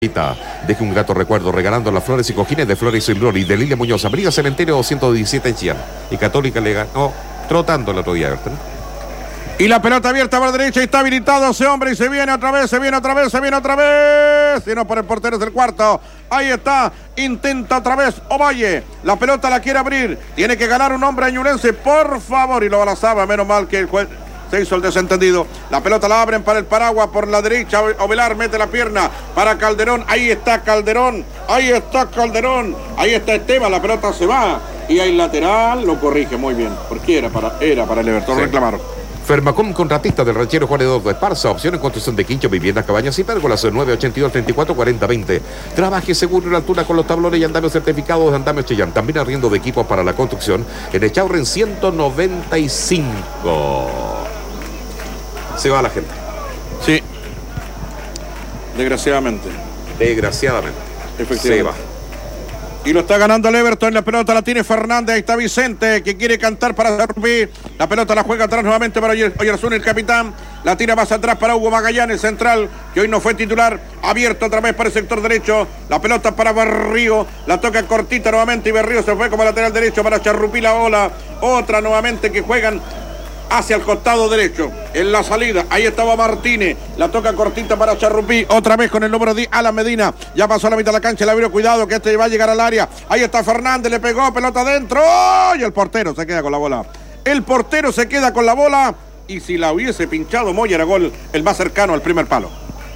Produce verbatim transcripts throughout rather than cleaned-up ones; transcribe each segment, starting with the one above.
Deje un grato recuerdo regalando las flores y cojines de Flores y Glory de Lilia Muñoz, Avenida Cementerio doscientos diecisiete en Chillán. Y Católica le ganó trotando el otro día, ¿verdad? Y la pelota abierta por la derecha y está habilitado ese hombre y se viene otra vez, se viene otra vez, se viene otra vez. Si no, por el portero es el cuarto. Ahí está, intenta otra vez Ovalle. La pelota la quiere abrir. Tiene que ganar un hombre añulense, por favor. Y lo balazaba, menos mal que el juez se hizo el desentendido. La pelota la abren para el Paraguas por la derecha. Ovelar mete la pierna para Calderón. Ahí está Calderón. Ahí está Calderón. Ahí está Esteban. La pelota se va. Y hay lateral. Lo corrige muy bien. Porque era para, era para el Everton. Sí. Reclamaron. Fermacom, contratista del ranchero Juan Eduardo Esparza. Opción en construcción de quincho, viviendas, cabañas y pérgolas. nueve ochenta y dos, treinta y cuatro, cuarenta, veinte. Trabaje seguro en la altura con los tablones y andamios certificados de Andamios Chillán. También arriendo de equipos para la construcción en Echaurren ciento noventa y cinco. Se va la gente. Sí. Desgraciadamente. Desgraciadamente. Efectivamente. Se va. Y lo está ganando el Everton. La pelota la tiene Fernández. Ahí está Vicente, que quiere cantar para Zarpí. La pelota la juega atrás nuevamente para Oyarzún, el capitán. La tira más atrás para Hugo Magallanes, central, que hoy no fue titular. Abierto otra vez para el sector derecho. La pelota para Berrío. La toca cortita nuevamente y Berrío se fue como lateral derecho para Charrupí. La ola. Otra nuevamente que juegan hacia el costado derecho, en la salida, ahí estaba Martínez, la toca cortita para Charrupí, otra vez con el número diez, Alan Medina, ya pasó a la mitad de la cancha, le abrió, cuidado que este va a llegar al área, ahí está Fernández, le pegó, pelota adentro, ¡oh! Y el portero se queda con la bola, el portero se queda con la bola, y si la hubiese pinchado Moya era gol, el más cercano al primer palo.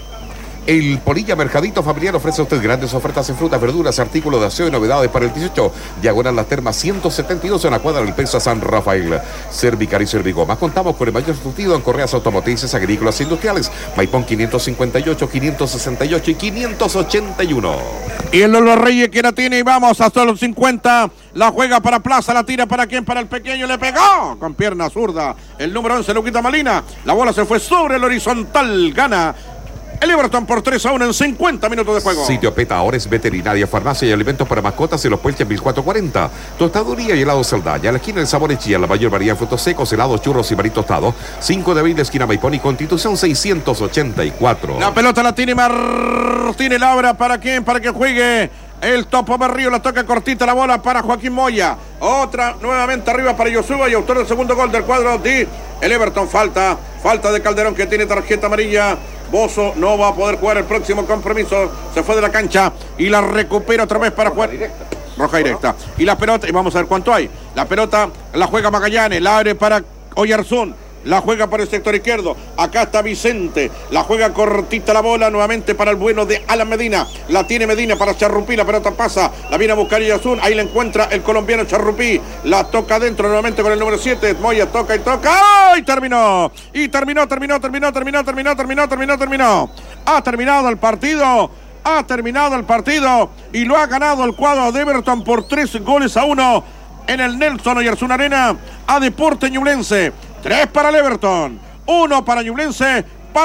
El Polilla Mercadito Familiar ofrece a usted grandes ofertas en frutas, verduras, artículos de aseo y novedades para el dieciocho. Diagonal Las Termas ciento setenta y dos en la cuadra del Pensa San Rafael. Cervicar y Servigomas. Contamos con el mayor surtido en correas automotrices, agrícolas e industriales. Maipón quinientos cincuenta y ocho, quinientos sesenta y ocho y quinientos ochenta y uno. Y el Lolo Reyes que la tiene y vamos hasta los cincuenta. La juega para Plaza, la tira para quién, para el pequeño, le pegó con pierna zurda. El número once, Luquita Molina. La bola se fue sobre el horizontal, gana el Everton por tres a uno en cincuenta minutos de juego. Sitio Peta, ahora es veterinaria, farmacia y alimentos para mascotas en los Puelches mil cuatrocientos cuarenta. Tostaduría y helado Saldaña. A la esquina del Sabor en Chillán, la mayor variedad de frutos secos, helados, churros y marí tostado. cinco de abril, esquina Maipón y Constitución seiscientos ochenta y cuatro. La pelota la tiene Martínez Labra. ¿Para quién? Para que juegue el Topo Berrío. La toca cortita la bola para Joaquín Moya. Otra nuevamente arriba para Yosuba y autor del segundo gol del cuadro de el Everton. Falta, falta de Calderón que tiene tarjeta amarilla. Bozo no va a poder jugar el próximo compromiso. Se fue de la cancha y la recupera otra vez para jugar. Roja directa. Y la pelota, y vamos a ver cuánto hay. La pelota la juega Magallanes, la abre para Oyarzún. La juega por el sector izquierdo. Acá está Vicente. La juega cortita la bola nuevamente para el bueno de Alan Medina. La tiene Medina para Charrupí. La pelota pasa. La viene a buscar Oyarzún. Ahí la encuentra el colombiano Charrupí. La toca adentro nuevamente con el número siete. Moya toca y toca. ¡Oh! Y terminó. Y terminó, terminó, terminó, terminó, terminó, terminó, terminó, terminó. Ha terminado el partido. Ha terminado el partido. Y lo ha ganado el cuadro de Everton por tres goles a uno en el Nelson Oyarzún Arena a Deportes Ñublense. Tres para el Everton, uno para Ñublense.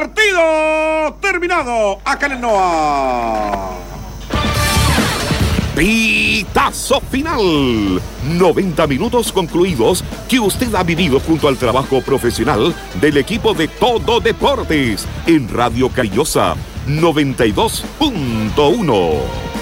Partido terminado acá en el Noa. Pitazo final. noventa minutos concluidos que usted ha vivido junto al trabajo profesional del equipo de Todo Deportes en Radio Cariñosa noventa y dos punto uno.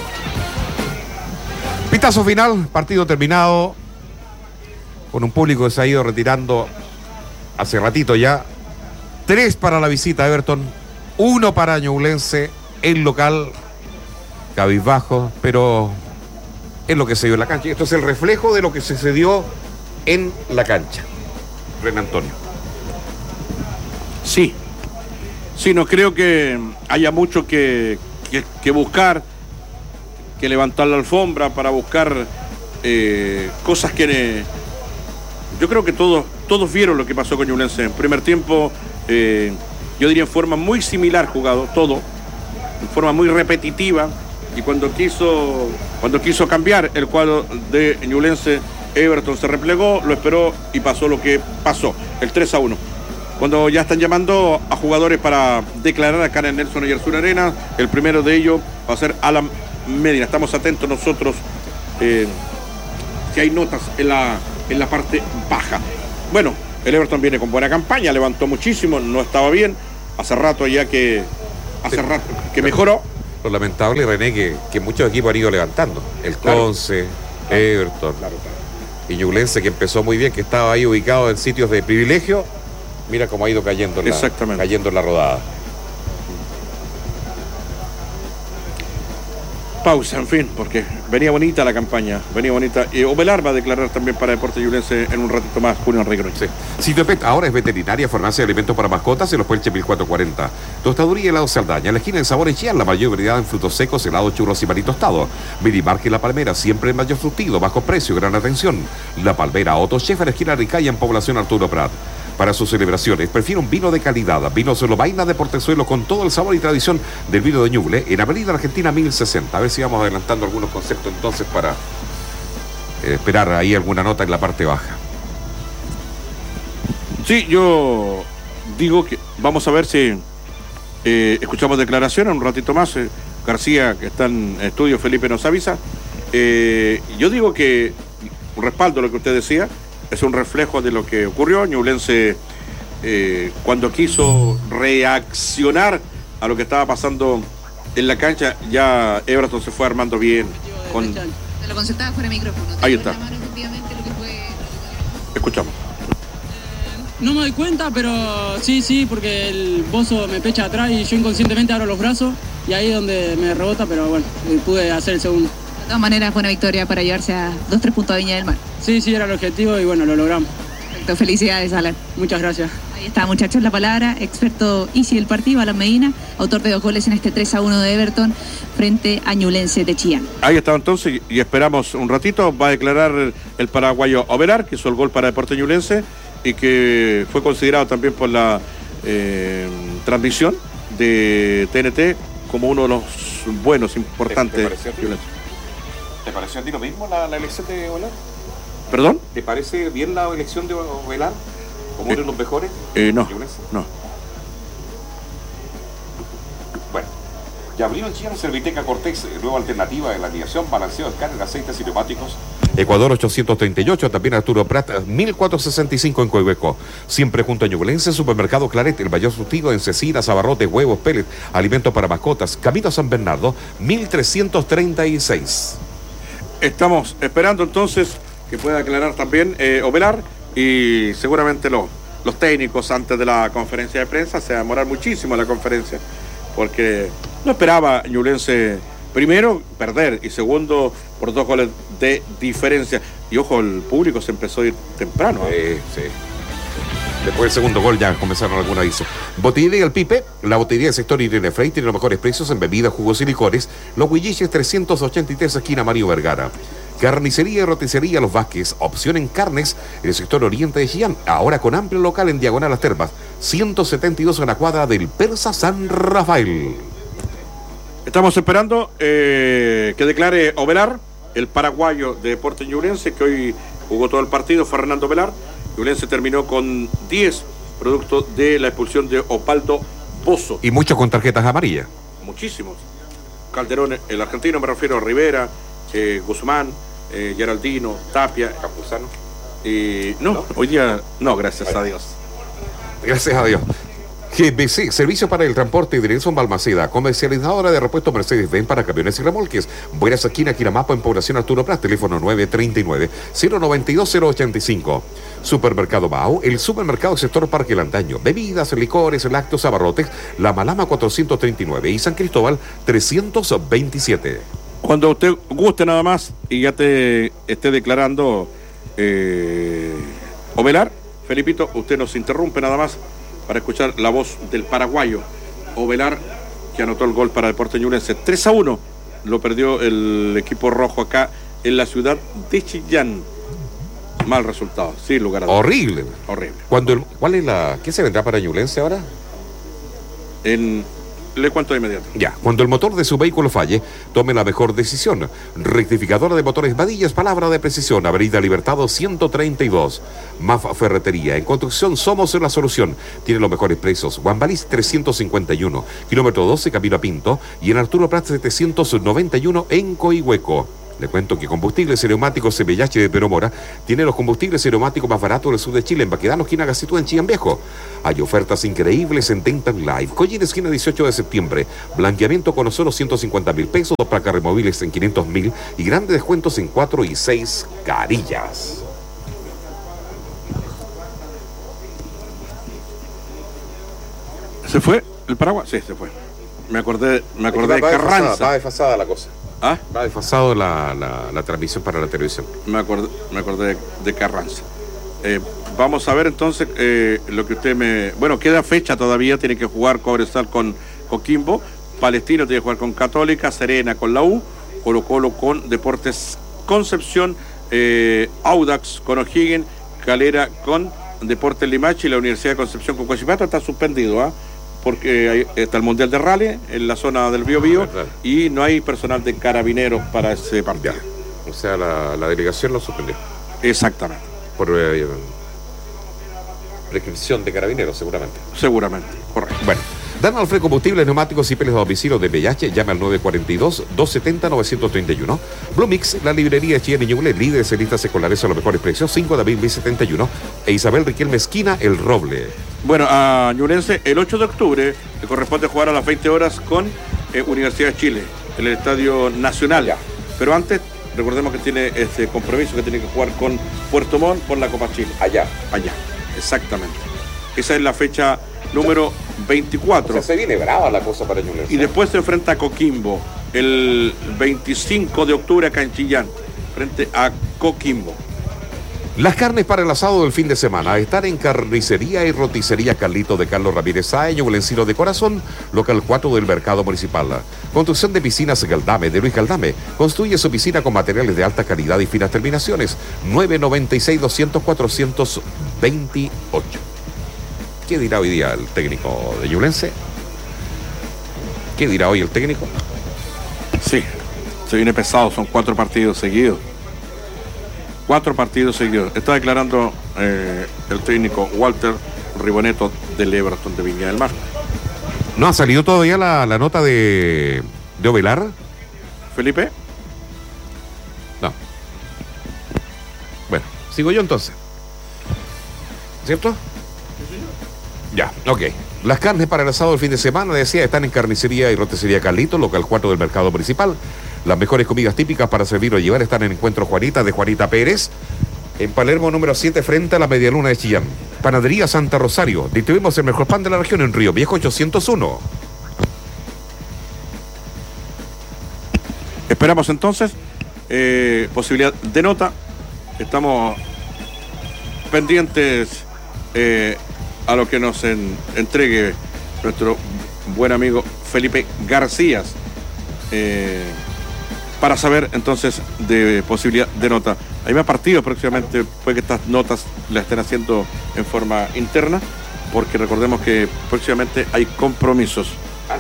Pitazo final, partido terminado, con un público que se ha ido retirando hace ratito ya. Tres para la visita a Everton, uno para Ñublense, el local cabizbajo, pero es lo que se dio en la cancha. Esto es el reflejo de lo que sucedió en la cancha. René Antonio. Sí, sí, no creo que haya mucho que, que, que buscar, que levantar la alfombra para buscar eh, cosas que... Yo creo que todos, todos vieron lo que pasó con Ñublense. En primer tiempo, eh, yo diría en forma muy similar jugado, todo, en forma muy repetitiva. Y cuando quiso, cuando quiso cambiar el cuadro de Ñublense, Everton se replegó, lo esperó y pasó lo que pasó, el tres a uno. Cuando ya están llamando a jugadores para declarar acá en el Nelson Oyarzún Arena, el primero de ellos va a ser Alan Medina. Estamos atentos nosotros, eh, si hay notas en la... en la parte baja. Bueno, el Everton viene con buena campaña, levantó muchísimo, no estaba bien, hace rato ya que hace rato que mejoró. Lo lamentable, René, que, que muchos equipos han ido levantando. El Claro. Conce, Everton, Claro, claro. y Ñublense, que empezó muy bien, que estaba ahí ubicado en sitios de privilegio. Mira cómo ha ido cayendo en la, Exactamente. cayendo en la rodada. Pausa, en fin, porque venía bonita la campaña, venía bonita. Y Ovelar va a declarar también para Deportes Ñublense en un ratito más, Julio Enrique. Sí. Sitio Pet ahora es veterinaria, farmacia de alimentos para mascotas en los Puelche mil cuatrocientos cuarenta. Tostaduría y helado Saldaña, en la esquina de Sabores Chía, la mayor variedad en frutos secos, helados, churros y maní tostado. Minimarket La Palmera, siempre en mayor surtido, bajo precio, gran atención. La Palmera Auto Chef en la esquina Ricaya en Población Arturo Prat. Para sus celebraciones, prefiere un vino de calidad. Vino Solo Vaina de Portezuelo con todo el sabor y tradición del vino de Ñuble en Avenida Argentina mil sesenta. A ver si vamos adelantando algunos conceptos entonces para eh, esperar ahí alguna nota en la parte baja. Sí, yo digo que vamos a ver si eh, escuchamos declaración en un ratito más. Eh, García, que está en estudio, Felipe nos avisa. Eh, yo digo que un respaldo a lo que usted decía, es un reflejo de lo que ocurrió. Ñublense, eh, cuando quiso reaccionar a lo que estaba pasando en la cancha, ya Everton se fue armando bien. Con... Te lo consultaba fuera de micrófono. Ahí está. La mano, efectivamente, lo que fue... Escuchamos. No me doy cuenta, pero sí, sí, porque el bozo me pecha atrás y yo inconscientemente abro los brazos y ahí es donde me rebota, pero bueno, pude hacer el segundo. De todas maneras, buena victoria para llevarse a dos, tres puntos a Viña del Mar. Sí, sí, era el objetivo y bueno, lo logramos. Perfecto, felicidades, Alan. Muchas gracias. Ahí está, muchachos, la palabra. Experto Easy del partido, Alan Medina, autor de dos goles en este tres a uno de Everton frente a Ñublense de Chillán. Ahí está entonces, y esperamos un ratito. Va a declarar el, el paraguayo Ovelar, que hizo el gol para Deportes Ñublense y que fue considerado también por la eh, transmisión de T N T como uno de los buenos, importantes. ¿Te, te pareció a ti? ¿Te pareció a ti lo mismo la, la elección de Ovelar? ¿Perdón? ¿Te parece bien la elección de Ovelar? ¿Como uno de los mejores? Eh, no, Ñublense? no. Bueno, ya abrieron Chillán Serviteca Cortex, nueva alternativa de la guiación, balanceo, escáner, aceites y neumáticos. Ecuador ochocientos treinta y ocho, también Arturo Prat, mil cuatrocientos sesenta y cinco en Coihueco. Siempre junto a Ñublense, Supermercado Claret, el mayor surtido en cecinas, abarrotes, huevos, pellets, alimentos para mascotas. Camino a San Bernardo, mil trescientos treinta y seis. Estamos esperando entonces que pueda aclarar también eh, Ovelar y seguramente lo, los técnicos antes de la conferencia de prensa. Se va a demorar muchísimo la conferencia porque no esperaba Ñublense primero perder y segundo por dos goles de diferencia. Y ojo, el público se empezó a ir temprano. ¿eh? Sí, sí. Después del segundo gol ya comenzaron algún aviso. Botillería El Pipe, la botillería del sector Irene Frey tiene los mejores precios en bebidas, jugos y licores. Los Huilliches trescientos ochenta y tres, esquina Mario Vergara. Carnicería y roticería Los Vázquez, opción en carnes en el sector oriente de Chillán, ahora con amplio local en Diagonal Las Termas, ciento setenta y dos en la cuadra del Persa San Rafael. Estamos esperando eh, que declare Ovelar, el paraguayo de Deportes Ñublense, que hoy jugó todo el partido, Fernando Ovelar. Ñublense terminó con diez, producto de la expulsión de Opaldo Bozo. Y muchos con tarjetas amarillas. Muchísimos. Calderón, el argentino, me refiero a Rivera, eh, Guzmán, eh, Geraldino, Tapia. Campuzano. Y no, no, hoy día no, gracias a Dios. Gracias a Dios. G B C, servicio para el transporte de Nelson Balmaceda, comercializadora de repuestos Mercedes-Benz para camiones y remolques. Buenas esquina, Quiramapo, en Población Arturo Prat, teléfono nueve treinta y nueve, cero noventa y dos, cero ochenta y cinco. Supermercado Bao, el supermercado sector Parque Lantaño. Bebidas, licores, lácteos, abarrotes, La Malama cuatrocientos treinta y nueve y San Cristóbal trescientos veintisiete. Cuando usted guste nada más y ya te esté declarando eh, Ovelar, Felipito, usted nos interrumpe nada más para escuchar la voz del paraguayo Ovelar, que anotó el gol para Deportes Ñublense. tres a uno lo perdió el equipo rojo acá en la ciudad de Chillán. Mal resultado, sin lugar a dudas. Horrible. Horrible. Cuando el, ¿Cuál es la... ¿Qué se vendrá para Ñublense ahora? En... Le cuento de inmediato. Ya, cuando el motor de su vehículo falle, tome la mejor decisión. Rectificadora de motores Vadillas, palabra de precisión, Avenida Libertado ciento treinta y dos. M A F Ferretería, en construcción somos la solución. Tiene los mejores precios. Guambalís trescientos cincuenta y uno, kilómetro doce, Camino a Pinto, y en Arturo Prat setecientos noventa y uno en Coihueco. Le cuento que Combustibles y Neumáticos C B H de Peromora tiene los combustibles y neumáticos más baratos del sur de Chile, en Baquedano, esquina Gacitúa, en Chillán Viejo. Hay ofertas increíbles en Tentan Live. Collín, esquina dieciocho de septiembre. Blanqueamiento con solo ciento cincuenta mil pesos, dos placas removibles en quinientos mil y grandes descuentos en cuatro y seis carillas. ¿Se fue el paraguas? Sí, se fue. Me acordé, me acordé de va Carranza. Desfasada, va desfasada la cosa. ¿Ah? Va desfasado la, la, la transmisión para la televisión. Me acordé, me acordé de, de Carranza. Eh, vamos a ver entonces eh, lo que usted me... Bueno, queda fecha todavía, tiene que jugar Cobresal con Coquimbo, Palestino tiene que jugar con Católica, Serena con la U, Colo Colo con Deportes Concepción, eh, Audax con O'Higgins, Calera con Deportes Limache y la Universidad de Concepción con Coachipato. Está suspendido, ¿ah? ¿eh? Porque hay, está el Mundial de Rally en la zona del Bío Bío y no hay personal de carabineros para ese partido. O sea, la, la delegación lo suspendió. Exactamente. Por eh, prescripción de carabineros, seguramente. Seguramente, correcto. Bueno, Dan Alfred Combustibles, Neumáticos y Peles a domicilio de V I H. Llame al nueve cuatro dos, dos siete cero, nueve tres uno. Blue Mix, la librería de Chillán y Ñuble, líderes en listas escolares a los mejores precios. cinco de abril, setenta y uno. E Isabel Riquelme, esquina El Roble. Bueno, a Ñublense el ocho de octubre le corresponde jugar a las veinte horas con eh, Universidad de Chile, en el Estadio Nacional. Ya. Pero antes, recordemos que tiene este compromiso que tiene que jugar con Puerto Montt por la Copa Chile. Allá. Allá, exactamente. Esa es la fecha número veinticuatro. O sea, se viene brava la cosa para Ñublense. Y después se enfrenta a Coquimbo el veinticinco de octubre acá en Chillán, frente a Coquimbo. Las carnes para el asado del fin de semana están en Carnicería y Roticería Carlito de Carlos Ramírez Sáenz, Ñublencino de Corazón, local cuatro del Mercado Municipal. Construcción de piscinas Galdame, de Luis Galdame. Construye su piscina con materiales de alta calidad y finas terminaciones. nueve noventa y seis, doscientos, cuatrocientos veintiocho. ¿Qué dirá hoy día el técnico de Ñublense? ¿Qué dirá hoy el técnico? Sí, se viene pesado, son cuatro partidos seguidos. Cuatro partidos seguidos. Está declarando eh, el técnico Walter Riboneto del Everton de Viña del Mar. ¿No ha salido todavía la, la nota de, de Ovelar? ¿Felipe? No. Bueno, sigo yo entonces. ¿Cierto? Ya, ok. Las carnes para el asado del fin de semana, decía, están en Carnicería y Roticería Carlito, local cuatro del Mercado Municipal. Las mejores comidas típicas para servir o llevar están en Encuentro Juanita de Juanita Pérez, en Palermo número siete, frente a la Medialuna de Chillán. Panadería Santa Rosario, distribuimos el mejor pan de la región en Río Viejo ochocientos uno. Esperamos entonces eh, posibilidad de nota. Estamos pendientes eh, a lo que nos en, entregue nuestro buen amigo Felipe García. Eh, para saber entonces de posibilidad de nota. Hay más partidos próximamente, puede que estas notas las estén haciendo en forma interna, porque recordemos que próximamente hay compromisos.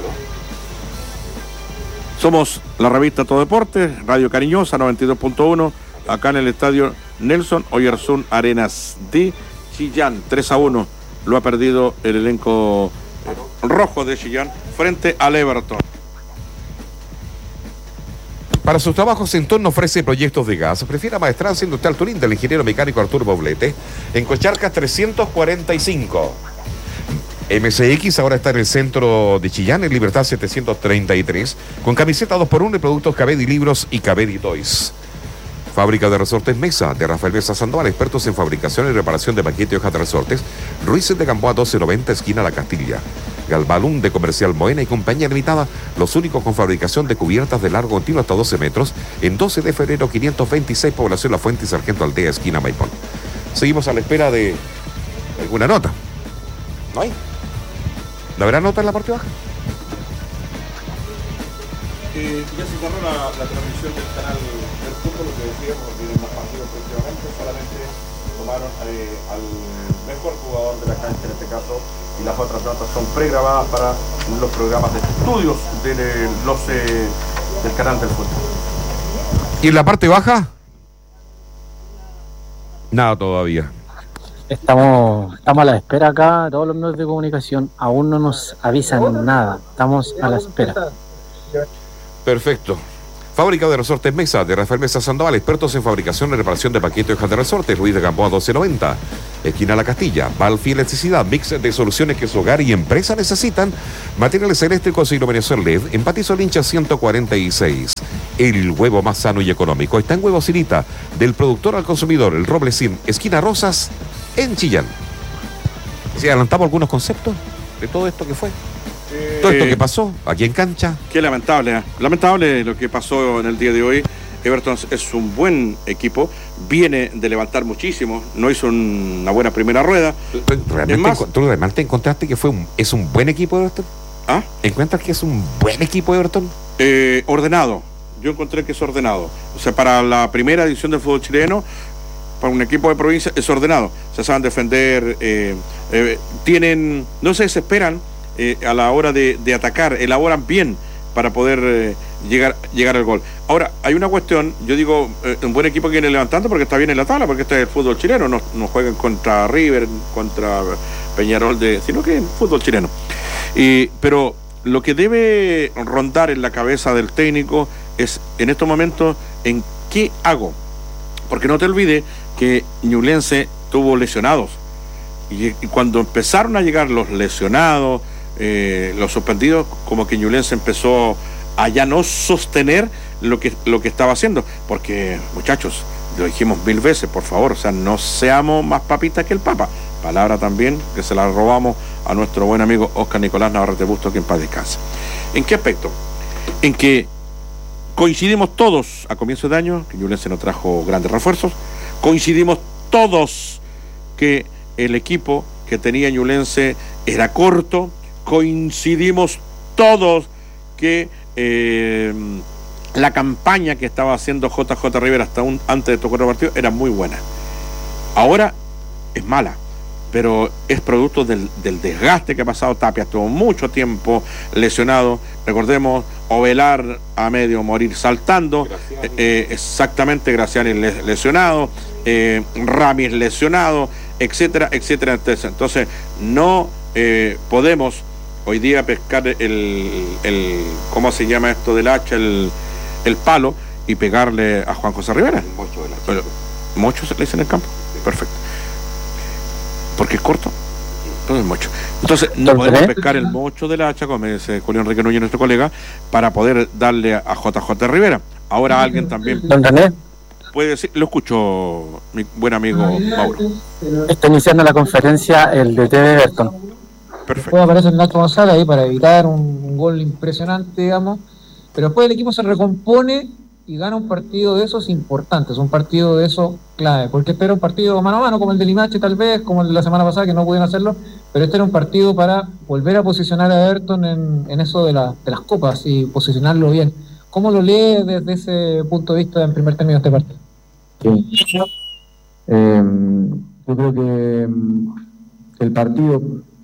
Somos la revista Todo Deporte, Radio Cariñosa noventa y dos punto uno, acá en el estadio Nelson Oyarzún Arenas de Chillán. tres a uno lo ha perdido el elenco rojo de Chillán frente al Everton. Para sus trabajos, Centón ofrece proyectos de gas. Prefiera maestranza industrial Turín del ingeniero mecánico Arturo Boblete en Cocharcas trescientos cuarenta y cinco. M C X ahora está en el centro de Chillán, en Libertad setecientos treinta y tres, con camiseta dos por uno y productos Cabedi Libros y Cabedi Toys. Fábrica de Resortes Mesa, de Rafael Mesa Sandoval, expertos en fabricación y reparación de paquete y hojas de resortes. Ruiz de Gamboa doce noventa, esquina La Castilla. Galbalún de Comercial Moena y Compañía Limitada, los únicos con fabricación de cubiertas de largo continuo hasta doce metros, en doce de febrero quinientos veintiséis, población La Fuente y Sargento Aldea, esquina Maipón. Seguimos a la espera de alguna nota. ¿No hay? ¿No habrá nota en la parte baja? Eh, ya se cerró la, la transmisión del canal del fútbol, lo que decíamos, tienen más partidos próximamente, solamente tomaron eh, al mejor jugador de la cancha en este caso, y las otras notas son pregrabadas para los programas de estudios de los, eh, del canal del fútbol. ¿Y en la parte baja? Nada todavía. Estamos, estamos a la espera acá, todos los medios de comunicación aún no nos avisan nada, estamos a la espera. Perfecto. Fábrica de Resortes Mesa, de Rafael Mesa Sandoval, expertos en fabricación y reparación de paquetes y hojas de resortes. Luis de Gamboa doce noventa, esquina La Castilla. Balfi Electricidad, mix de soluciones que su hogar y empresa necesitan. Materiales eléctricos e iluminación L E D en Patizo Lincha ciento cuarenta y seis. El huevo más sano y económico está en Huevo Cirita, del productor al consumidor, el Roblesín, esquina Rosas, en Chillán. ¿Sí adelantamos algunos conceptos de todo esto que fue? Eh, todo esto que pasó aquí en cancha. Qué lamentable, ¿eh? Lamentable lo que pasó en el día de hoy. Everton es un buen equipo, viene de levantar muchísimo, no hizo un, una buena primera rueda. ¿Realmente más, ¿Tú realmente encontraste que fue un, es un buen equipo de Everton? ¿Ah? ¿Encuentras que es un buen equipo de Everton? Eh, ordenado, yo encontré que es ordenado. O sea, para la primera edición del fútbol chileno, para un equipo de provincia, es ordenado. Se saben defender, eh, eh, tienen, no se desesperan eh, a la hora de, de atacar, elaboran bien para poder eh, llegar, llegar al gol. Ahora, hay una cuestión, yo digo, eh, un buen equipo que viene levantando porque está bien en la tabla, porque este es el fútbol chileno, no, no juegan contra River, contra Peñarol, de, sino que es fútbol chileno. Y, pero lo que debe rondar en la cabeza del técnico es, en estos momentos, ¿en qué hago? Porque no te olvides que Ñublense tuvo lesionados. Y, y cuando empezaron a llegar los lesionados, eh, los suspendidos, como que Ñublense empezó a ya no sostener lo que, lo que estaba haciendo. Porque, muchachos, lo dijimos mil veces, por favor, o sea, no seamos más papitas que el Papa. Palabra también que se la robamos a nuestro buen amigo Óscar Nicolás Navarrete Busto, que en paz descanse. ¿En qué aspecto? En que coincidimos todos a comienzo de año que Ñublense no trajo grandes refuerzos. Coincidimos todos que el equipo que tenía Ñublense era corto. Coincidimos todos que eh, la campaña que estaba haciendo J J Rivera hasta un, antes de tocar el partido era muy buena. Ahora es mala, pero es producto del, del desgaste que ha pasado. Tapia estuvo mucho tiempo lesionado. Recordemos, Ovelar a medio morir saltando, eh, exactamente, Graciani lesionado, eh, Ramis lesionado, etcétera, etcétera. Entonces, no eh, podemos hoy día pescar el, el, ¿cómo se llama esto del hacha? El, el palo y pegarle a Juan José Rivera. El mocho del hacha. Pero, ¿mocho se le dice en el campo? Sí. Perfecto. Porque es corto. Entonces, mocho. Entonces, no podemos pescar el mocho del hacha, como dice Julio Enrique Núñez, nuestro colega, para poder darle a J J Rivera. Ahora alguien también puede decir, lo escucho, mi buen amigo Mauro. Está iniciando la conferencia el D T de Everton. Perfecto. Después aparece el Nacho González ahí para evitar un, un gol impresionante, digamos. Pero después el equipo se recompone y gana un partido de esos importantes, un partido de esos clave, porque este era un partido mano a mano, como el de Limache tal vez, como el de la semana pasada, que no pudieron hacerlo, pero este era un partido para volver a posicionar a Everton en, en eso de, la, de las copas y posicionarlo bien. ¿Cómo lo lee desde ese punto de vista en primer término de este partido? Sí. Eh, yo creo que el partido,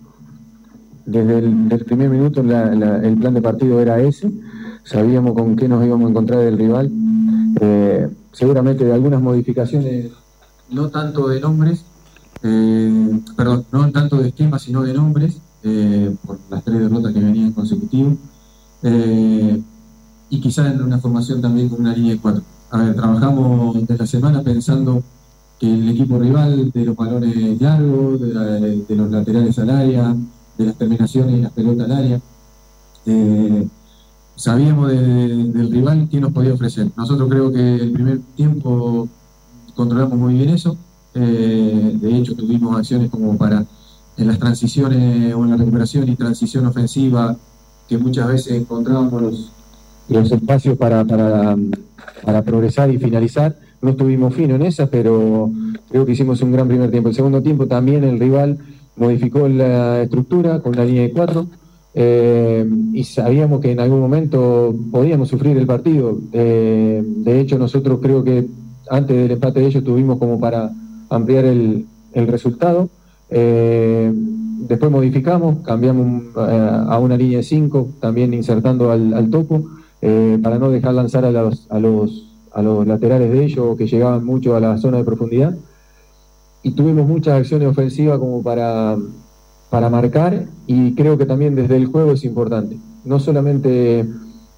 desde el del primer minuto, la, la, el plan de partido era ese. Sabíamos con qué nos íbamos a encontrar del rival, eh, seguramente de algunas modificaciones, no tanto de nombres, eh, perdón, no tanto de esquema, sino de nombres, eh, por las tres derrotas que venían consecutivas, eh, y quizás en una formación también con una línea de cuatro. A ver, trabajamos desde la semana pensando que el equipo rival, de los balones largos, de, la, de los laterales al área, de las terminaciones y las pelotas al área, eh, sabíamos de, de, del rival qué nos podía ofrecer. Nosotros creo que el primer tiempo controlamos muy bien eso. Eh, de hecho, tuvimos acciones como para en las transiciones o en la recuperación y transición ofensiva, que muchas veces encontrábamos los, los espacios para, para, para progresar y finalizar. No estuvimos finos en esa, pero creo que hicimos un gran primer tiempo. El segundo tiempo también el rival modificó la estructura con la línea de cuatro. Eh, y sabíamos que en algún momento podíamos sufrir el partido. Eh, de hecho, nosotros creo que antes del empate de ellos tuvimos como para ampliar el, el resultado. Eh, después modificamos, cambiamos eh, a una línea de cinco, también insertando al, al Topo, eh, para no dejar lanzar a los, a, los, a los laterales de ellos, que llegaban mucho a la zona de profundidad. Y tuvimos muchas acciones ofensivas como para... para marcar, y creo que también desde el juego es importante. No solamente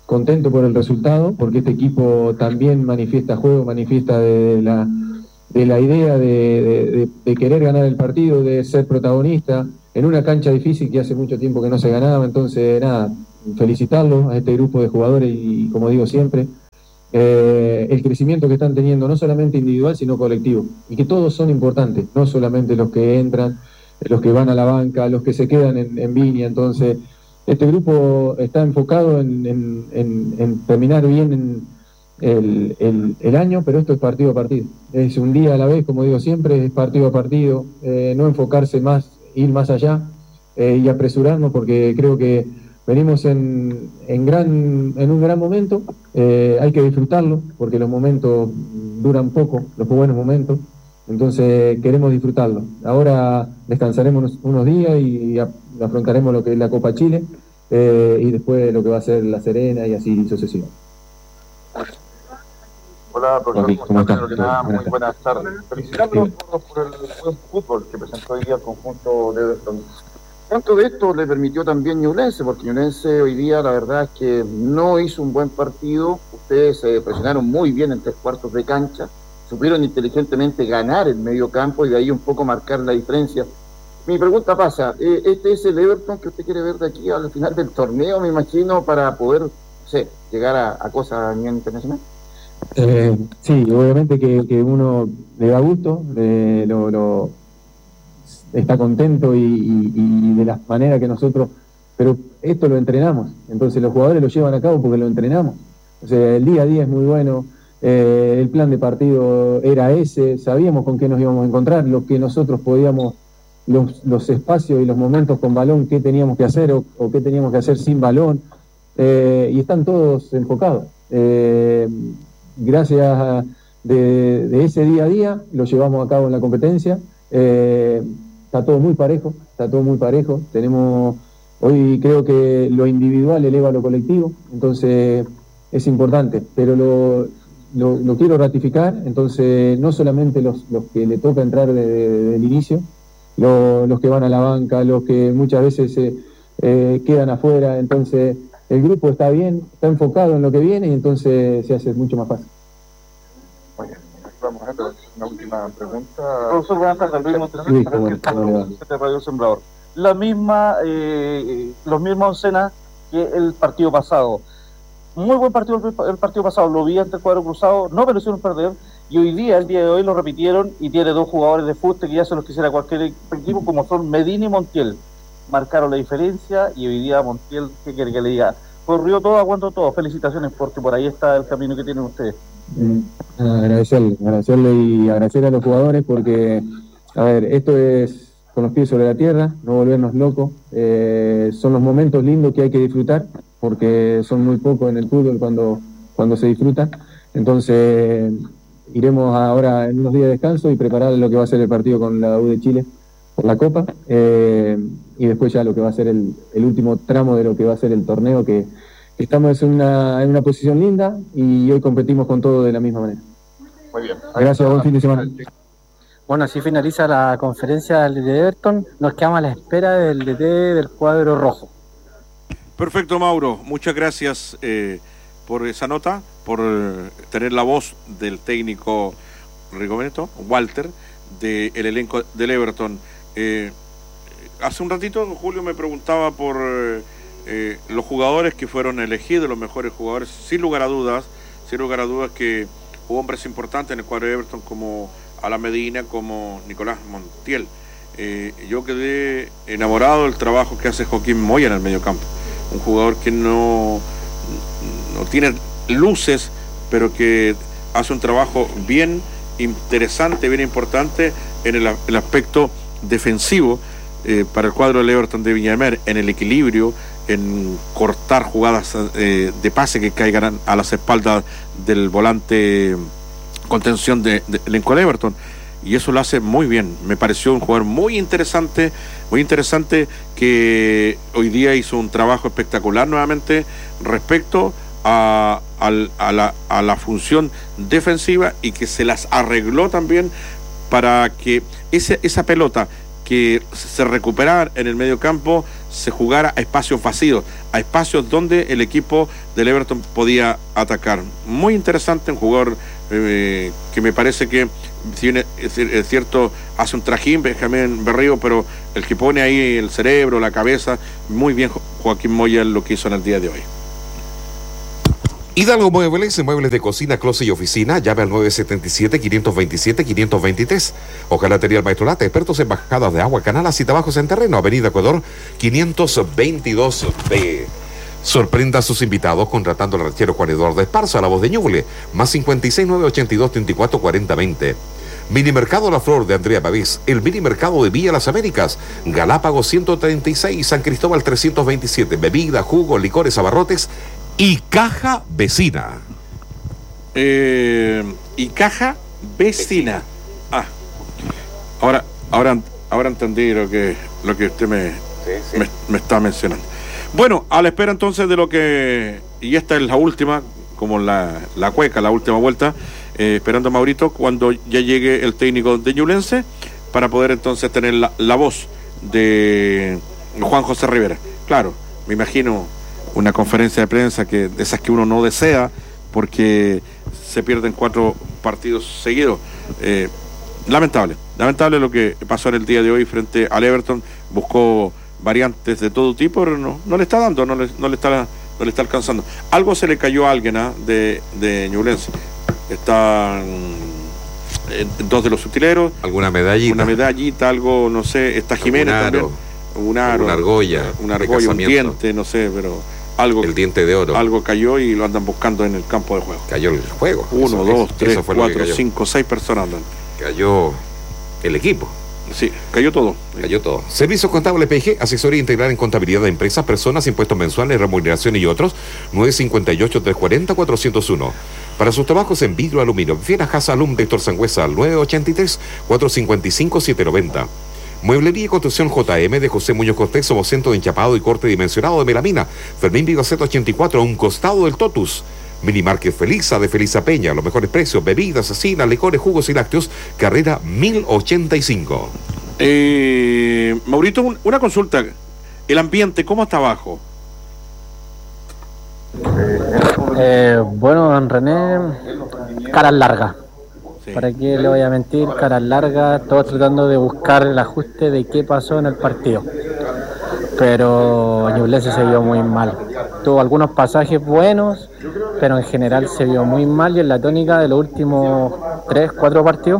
contento por el resultado, porque este equipo también manifiesta juego, manifiesta de la, de la idea de, de, de querer ganar el partido, de ser protagonista, en una cancha difícil que hace mucho tiempo que no se ganaba. Entonces, nada, felicitarlos a este grupo de jugadores y, como digo siempre, eh, el crecimiento que están teniendo, no solamente individual, sino colectivo, y que todos son importantes, no solamente los que entran, los que van a la banca, los que se quedan en, en Viña. Entonces, este grupo está enfocado en, en, en, en terminar bien en el, el, el año, pero esto es partido a partido, es un día a la vez, como digo siempre, es partido a partido, eh, no enfocarse más, ir más allá eh, y apresurarnos, porque creo que venimos en, en, gran, en un gran momento, eh, hay que disfrutarlo, porque los momentos duran poco, los buenos momentos, entonces queremos disfrutarlo. Ahora descansaremos unos, unos días y a, afrontaremos lo que es la Copa Chile, eh, y después lo que va a ser La Serena y así sucesivamente. Hola, profesor, ¿cómo estás? Nada, muy buenas tardes. Felicitarlos por, por el buen fútbol que presentó hoy día el conjunto de Everton. ¿Cuánto de esto le permitió también Ñublense? Porque Ñublense hoy día la verdad es que no hizo un buen partido. Ustedes se presionaron muy bien en tres cuartos de cancha, supieron inteligentemente ganar el medio campo y de ahí un poco marcar la diferencia. Mi pregunta pasa, ¿este es el Everton que usted quiere ver de aquí al final del torneo, me imagino, para poder, no sé, llegar a, a cosas a nivel internacional? Eh, sí, obviamente que, que uno le da gusto, eh, lo, lo está contento y, y, y de la manera que nosotros, pero esto lo entrenamos, entonces los jugadores lo llevan a cabo porque lo entrenamos. O sea, el día a día es muy bueno, eh, el plan de partido era ese, sabíamos con qué nos íbamos a encontrar, lo que nosotros podíamos, los, los espacios y los momentos con balón, qué teníamos que hacer o, o qué teníamos que hacer sin balón, eh, y están todos enfocados. Eh, gracias a, de, de ese día a día lo llevamos a cabo en la competencia. Eh, está todo muy parejo, está todo muy parejo. Tenemos, hoy creo que lo individual eleva a lo colectivo, entonces es importante, pero lo, lo, lo quiero ratificar. Entonces no solamente los, los que le toca entrar desde de, de, el inicio, lo, los que van a la banca, los que muchas veces se, eh, quedan afuera. Entonces el grupo está bien, está enfocado en lo que viene y entonces se hace mucho más fácil. Muy bien, vamos a ver una última pregunta. Profesor, buenas tardes, Luis Montenegro, de Radio Sembrador. La misma, eh, los mismos oncenas que el partido pasado. Muy buen partido el, el partido pasado, lo vi ante el cuadro cruzado, no merecieron perder, y hoy día, el día de hoy lo repitieron y tiene dos jugadores de fuste que ya se los quisiera cualquier equipo, como son Medina y Montiel. Marcaron la diferencia y hoy día Montiel, ¿qué quiere que le diga? Corrió todo, aguantó todo. Felicitaciones porque por ahí está el camino que tienen ustedes. Eh, agradecerle, agradecerle y agradecer a los jugadores porque, a ver, esto es con los pies sobre la tierra, no volvernos locos. Eh, son los momentos lindos que hay que disfrutar porque son muy pocos en el fútbol cuando, cuando se disfrutan. Entonces iremos ahora en unos días de descanso y preparar lo que va a ser el partido con la U de Chile por la Copa, eh, y después ya lo que va a ser el, el último tramo de lo que va a ser el torneo, que, que estamos en una, en una posición linda y hoy competimos con todo de la misma manera. Muy bien. Gracias, buen fin de semana. Bueno, así finaliza la conferencia del D T de Everton, nos quedamos a la espera del D T del cuadro rojo. Perfecto, Mauro, muchas gracias eh, por esa nota, por eh, tener la voz del técnico Rigoberto, Walter, del elenco del Everton. Eh, hace un ratito Julio me preguntaba por eh, eh, los jugadores que fueron elegidos, los mejores jugadores, sin lugar a dudas, sin lugar a dudas que hubo hombres importantes en el cuadro de Everton como Alan Medina, como Nicolás Montiel. Eh, yo quedé enamorado del trabajo que hace Joaquín Moya en el mediocampo, un jugador que no, no tiene luces, pero que hace un trabajo bien interesante, bien importante en el, el aspecto defensivo eh, para el cuadro del Everton de Viña del Mar, en el equilibrio, en cortar jugadas eh, de pase que caigan a las espaldas del volante contención de, de elenco de Everton, y eso lo hace muy bien. Me pareció un jugador muy interesante, muy interesante, que hoy día hizo un trabajo espectacular nuevamente respecto a, a, a, la, a la función defensiva, y que se las arregló también para que ese, esa pelota que se recuperaba en el medio campo se jugara a espacios vacíos, a espacios donde el equipo del Everton podía atacar. Muy interesante, un jugador eh, que me parece que, si bien es, es cierto, hace un trajín Benjamín Berrío, pero el que pone ahí el cerebro, la cabeza, muy bien Joaquín Moya lo que hizo en el día de hoy. Hidalgo Muebles, muebles de cocina, closet y oficina, llave al nueve siete siete, cinco dos siete, cinco dos tres. Hojalatería El Maestro Lata, expertos en bajadas de agua, canales y trabajos en terreno, Avenida Ecuador, quinientos veintidós B. Sorprenda a sus invitados contratando al ranchero Juan Eduardo Esparza, la voz de Ñuble, más cincuenta y seis, nueve ochenta y dos, treinta y cuatro, cuarenta, veinte. Minimercado La Flor de Andrea Pavés, el Minimercado de Villa Las Américas, Galápagos ciento treinta y seis, San Cristóbal trescientos veintisiete, bebida, jugo, licores, abarrotes y caja vecina. Eh, y caja vecina. Ah, ahora, ahora, ahora entendí lo que, lo que usted me, sí, sí. me, me está mencionando. Bueno, a la espera entonces de lo que, y esta es la última, como la, la cueca, la última vuelta, eh, esperando a Maurito cuando ya llegue el técnico de Ñublense para poder entonces tener la, la voz de Juan José Rivera. Claro, me imagino una conferencia de prensa que de esas que uno no desea porque se pierden cuatro partidos seguidos. Eh, lamentable, lamentable lo que pasó en el día de hoy frente al Everton. Buscó variantes de todo tipo, pero no, no le está dando, no le, no le está, no le está alcanzando. Algo se le cayó a alguien ¿eh? de, de Ñublense. Están eh, dos de los utileros. ¿Alguna medallita? Una medallita, algo, no sé. Está Jiménez también. Un aro. Una argolla. Una argolla, un diente, no sé, pero algo. El diente de oro. Algo cayó y lo andan buscando en el campo de juego. Cayó el juego. Uno, eso, dos, eso, tres, eso cuatro, cinco, seis personas andan. Cayó el equipo. Sí, cayó todo. Cayó todo. Servicios Contables P G, asesoría integral en contabilidad de empresas, personas, impuestos mensuales, remuneración y otros. nueve cinco ocho, tres cuatro cero, cuatro cero uno. Para sus trabajos en vidrio, aluminio, Fiera Haza Alum de Héctor Sangüesa al nueve ochenta y tres, cuatro cincuenta y cinco, siete noventa. Mueblería y construcción J M de José Muñoz Cortés, somos centro de enchapado y corte dimensionado de melamina. Fermín Vigaceta ochenta y cuatro, a un costado del Totus. Minimarket Felisa de Felisa Peña, los mejores precios, bebidas, asesinas, licores, jugos y lácteos, carrera mil ochenta y cinco. Eh, Maurito, un, una consulta. El ambiente, ¿cómo está abajo? Eh, bueno, don René, caras largas. Sí. ¿Para qué le voy a mentir? Caras largas, todos tratando de buscar el ajuste de qué pasó en el partido. Pero Ñublense se vio muy mal. Tuvo algunos pasajes buenos, pero en general se vio muy mal y en la tónica de los últimos tres, cuatro partidos.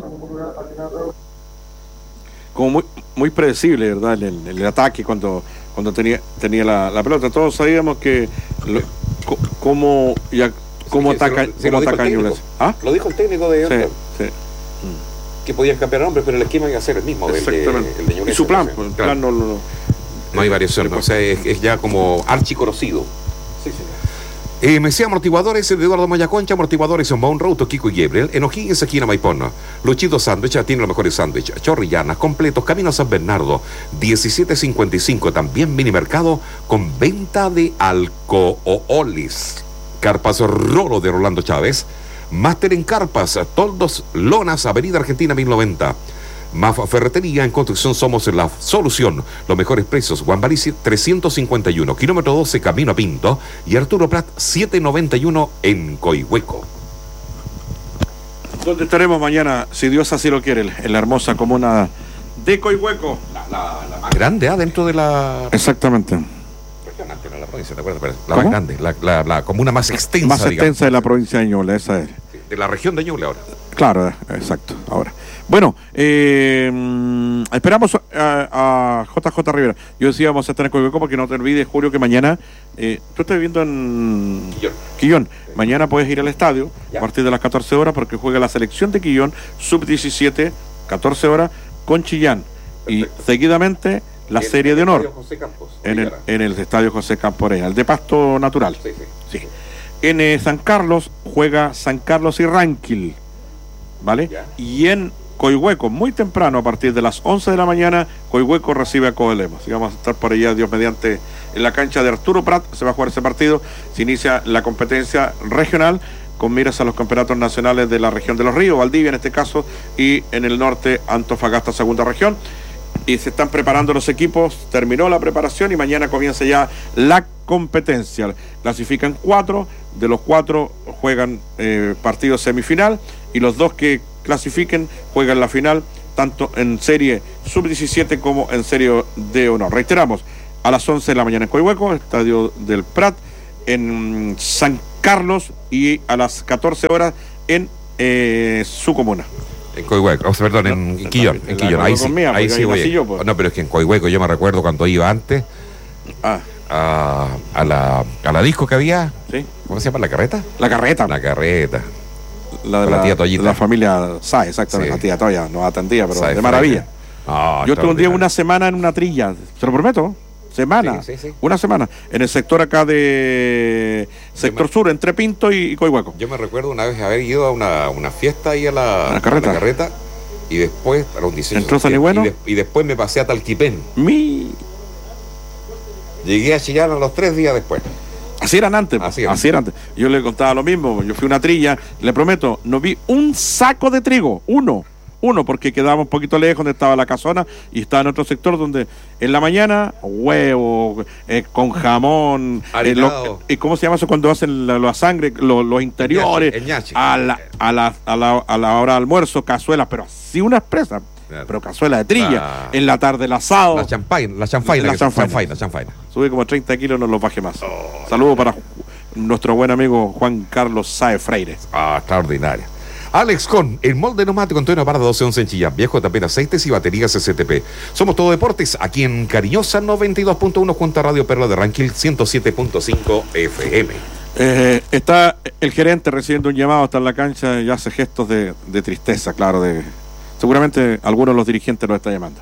Como muy, muy predecible, ¿verdad? El, el, el ataque cuando, cuando tenía, tenía la, la pelota. Todos sabíamos que lo, co, cómo, ya, cómo sí, ataca, sí, cómo ataca Ñublense. ¿Ah? Lo dijo el técnico de sí, sí. Que podían cambiar nombres, pero el esquema iba a ser el mismo. Exactamente. El de, el de y su plan, pues, el claro. plan no, no, no, no hay variación, ¿no? O sea, es, es ya como archiconocido. Sí, sí. Eh, Mesía Amortiguadores de Eduardo Mayaconcha, Amortiguadores en Mount Road, Kiko y Gabriel, en O'Higgins, esquina Maipón. Luchito Sándwich, tiene los mejores sándwiches. Chorrillanas, completos, camino a San Bernardo, diecisiete cincuenta y cinco, también mini mercado con venta de alcoholes. Carpas Rolo de Rolando Chávez, máster en carpas, toldos, lonas, Avenida Argentina mil noventa. Maf Ferretería, en construcción somos la solución. Los mejores precios, Juan Balici trescientos cincuenta y uno, kilómetro doce, camino a Pinto, y Arturo Prat setecientos noventa y uno en Coihueco. ¿Dónde estaremos mañana, si Dios así lo quiere, en la hermosa comuna de Coihueco? La, la, la más grande, ¿ah? Dentro de la... Exactamente. Regionante, no la provincia, ¿te acuerdas? La más grande, la, la, la comuna más extensa, Más extensa digamos. de la provincia de Ñuble, esa es. Sí, de la región de Ñuble ahora. Claro, exacto, ahora. Bueno, eh, esperamos a, a J J Rivera. Yo decía, vamos a estar en Coihueco porque no te olvides, Julio, que mañana, eh, tú estás viviendo en Quillón. Quillón. Mañana puedes ir al estadio Ya. a partir de las catorce horas porque juega la selección de Quillón, sub diecisiete, catorce horas, con Chillán. Perfecto. Y seguidamente la En serie el de honor Estadio José Campos, en el, Orellana. en el estadio José Campos Orellana, el de pasto natural. Sí, sí. Sí. En eh, San Carlos juega San Carlos y Ranquil, ¿vale? Ya. Y en Coihueco, muy temprano, a partir de las once de la mañana, Coihueco recibe a Coelemos. Así vamos a estar por allá, Dios mediante, en la cancha de Arturo Prat. Se va a jugar ese partido. Se inicia la competencia regional con miras a los campeonatos nacionales de la región de los Ríos, Valdivia en este caso, y en el norte, Antofagasta, segunda región. y se están preparando los equipos, terminó la preparación y mañana comienza ya la competencia. Clasifican cuatro, de los cuatro juegan eh, partidos semifinal y los dos que clasifiquen juegan la final, tanto en serie sub diecisiete como en serie de honor. Reiteramos, a las once de la mañana en Coihueco, Estadio del Prat, en San Carlos, y a las catorce horas en eh, su comuna. En Coihueco, o sea, perdón, en, en Quillón, en Quillón, ahí sí, mía, ahí sí voy. Yo, pues. No, pero es que en Coihueco yo me recuerdo cuando iba antes ah. a, a, la, a la disco que había, ¿sí? ¿Cómo se llama? ¿La carreta? La carreta. La carreta. La de la, la tía Toyita. La familia Sáez, exactamente, sí. La tía Toya, no atendía, pero Sáez de maravilla. Oh, yo estuve un día, una semana en una trilla, se lo prometo. Semana, sí, sí, sí. Una semana, en el sector acá de sector me... sur, entre Pinto y, y Coihueco. Yo me recuerdo una vez haber ido a una, una fiesta ahí a la, a la carreta. A la carreta y después para un diseño ¿entró San y bueno? Y, de, y después me pasé a Talquipén. Mi... Llegué a Chillán a los tres días después. Así eran antes, así, eran. así eran antes. Yo le contaba lo mismo, yo fui a una trilla, le prometo, no vi un saco de trigo, uno. Uno, porque quedaba un poquito lejos donde estaba la casona y estaba en otro sector donde en la mañana huevo, eh, con jamón, eh, lo, eh, ¿cómo se llama eso cuando hacen la, la sangre, lo, los interiores? El ñachi, el ñachi. A, la, a, la, a, la, a la hora de almuerzo, cazuelas, pero así una expresa, claro. Pero cazuela de trilla. La... En la tarde el asado. La champagne, la champagne, la champagne. La champagne. Subí como treinta kilos, no los bajé más. Oh. Saludos para nuestro buen amigo Juan Carlos Sáez Freire. Ah, extraordinario. Alex Con, el molde neumático Antonio Parra doce once en Chillán, viejo también aceites y baterías S T P. Somos Todo Deportes, aquí en Cariñosa noventa y dos punto uno, junto a Radio Perla de Ranquil ciento siete punto cinco F M. Eh, está el gerente recibiendo un llamado, está en la cancha y hace gestos de, de tristeza, claro, de seguramente algunos de los dirigentes lo está llamando.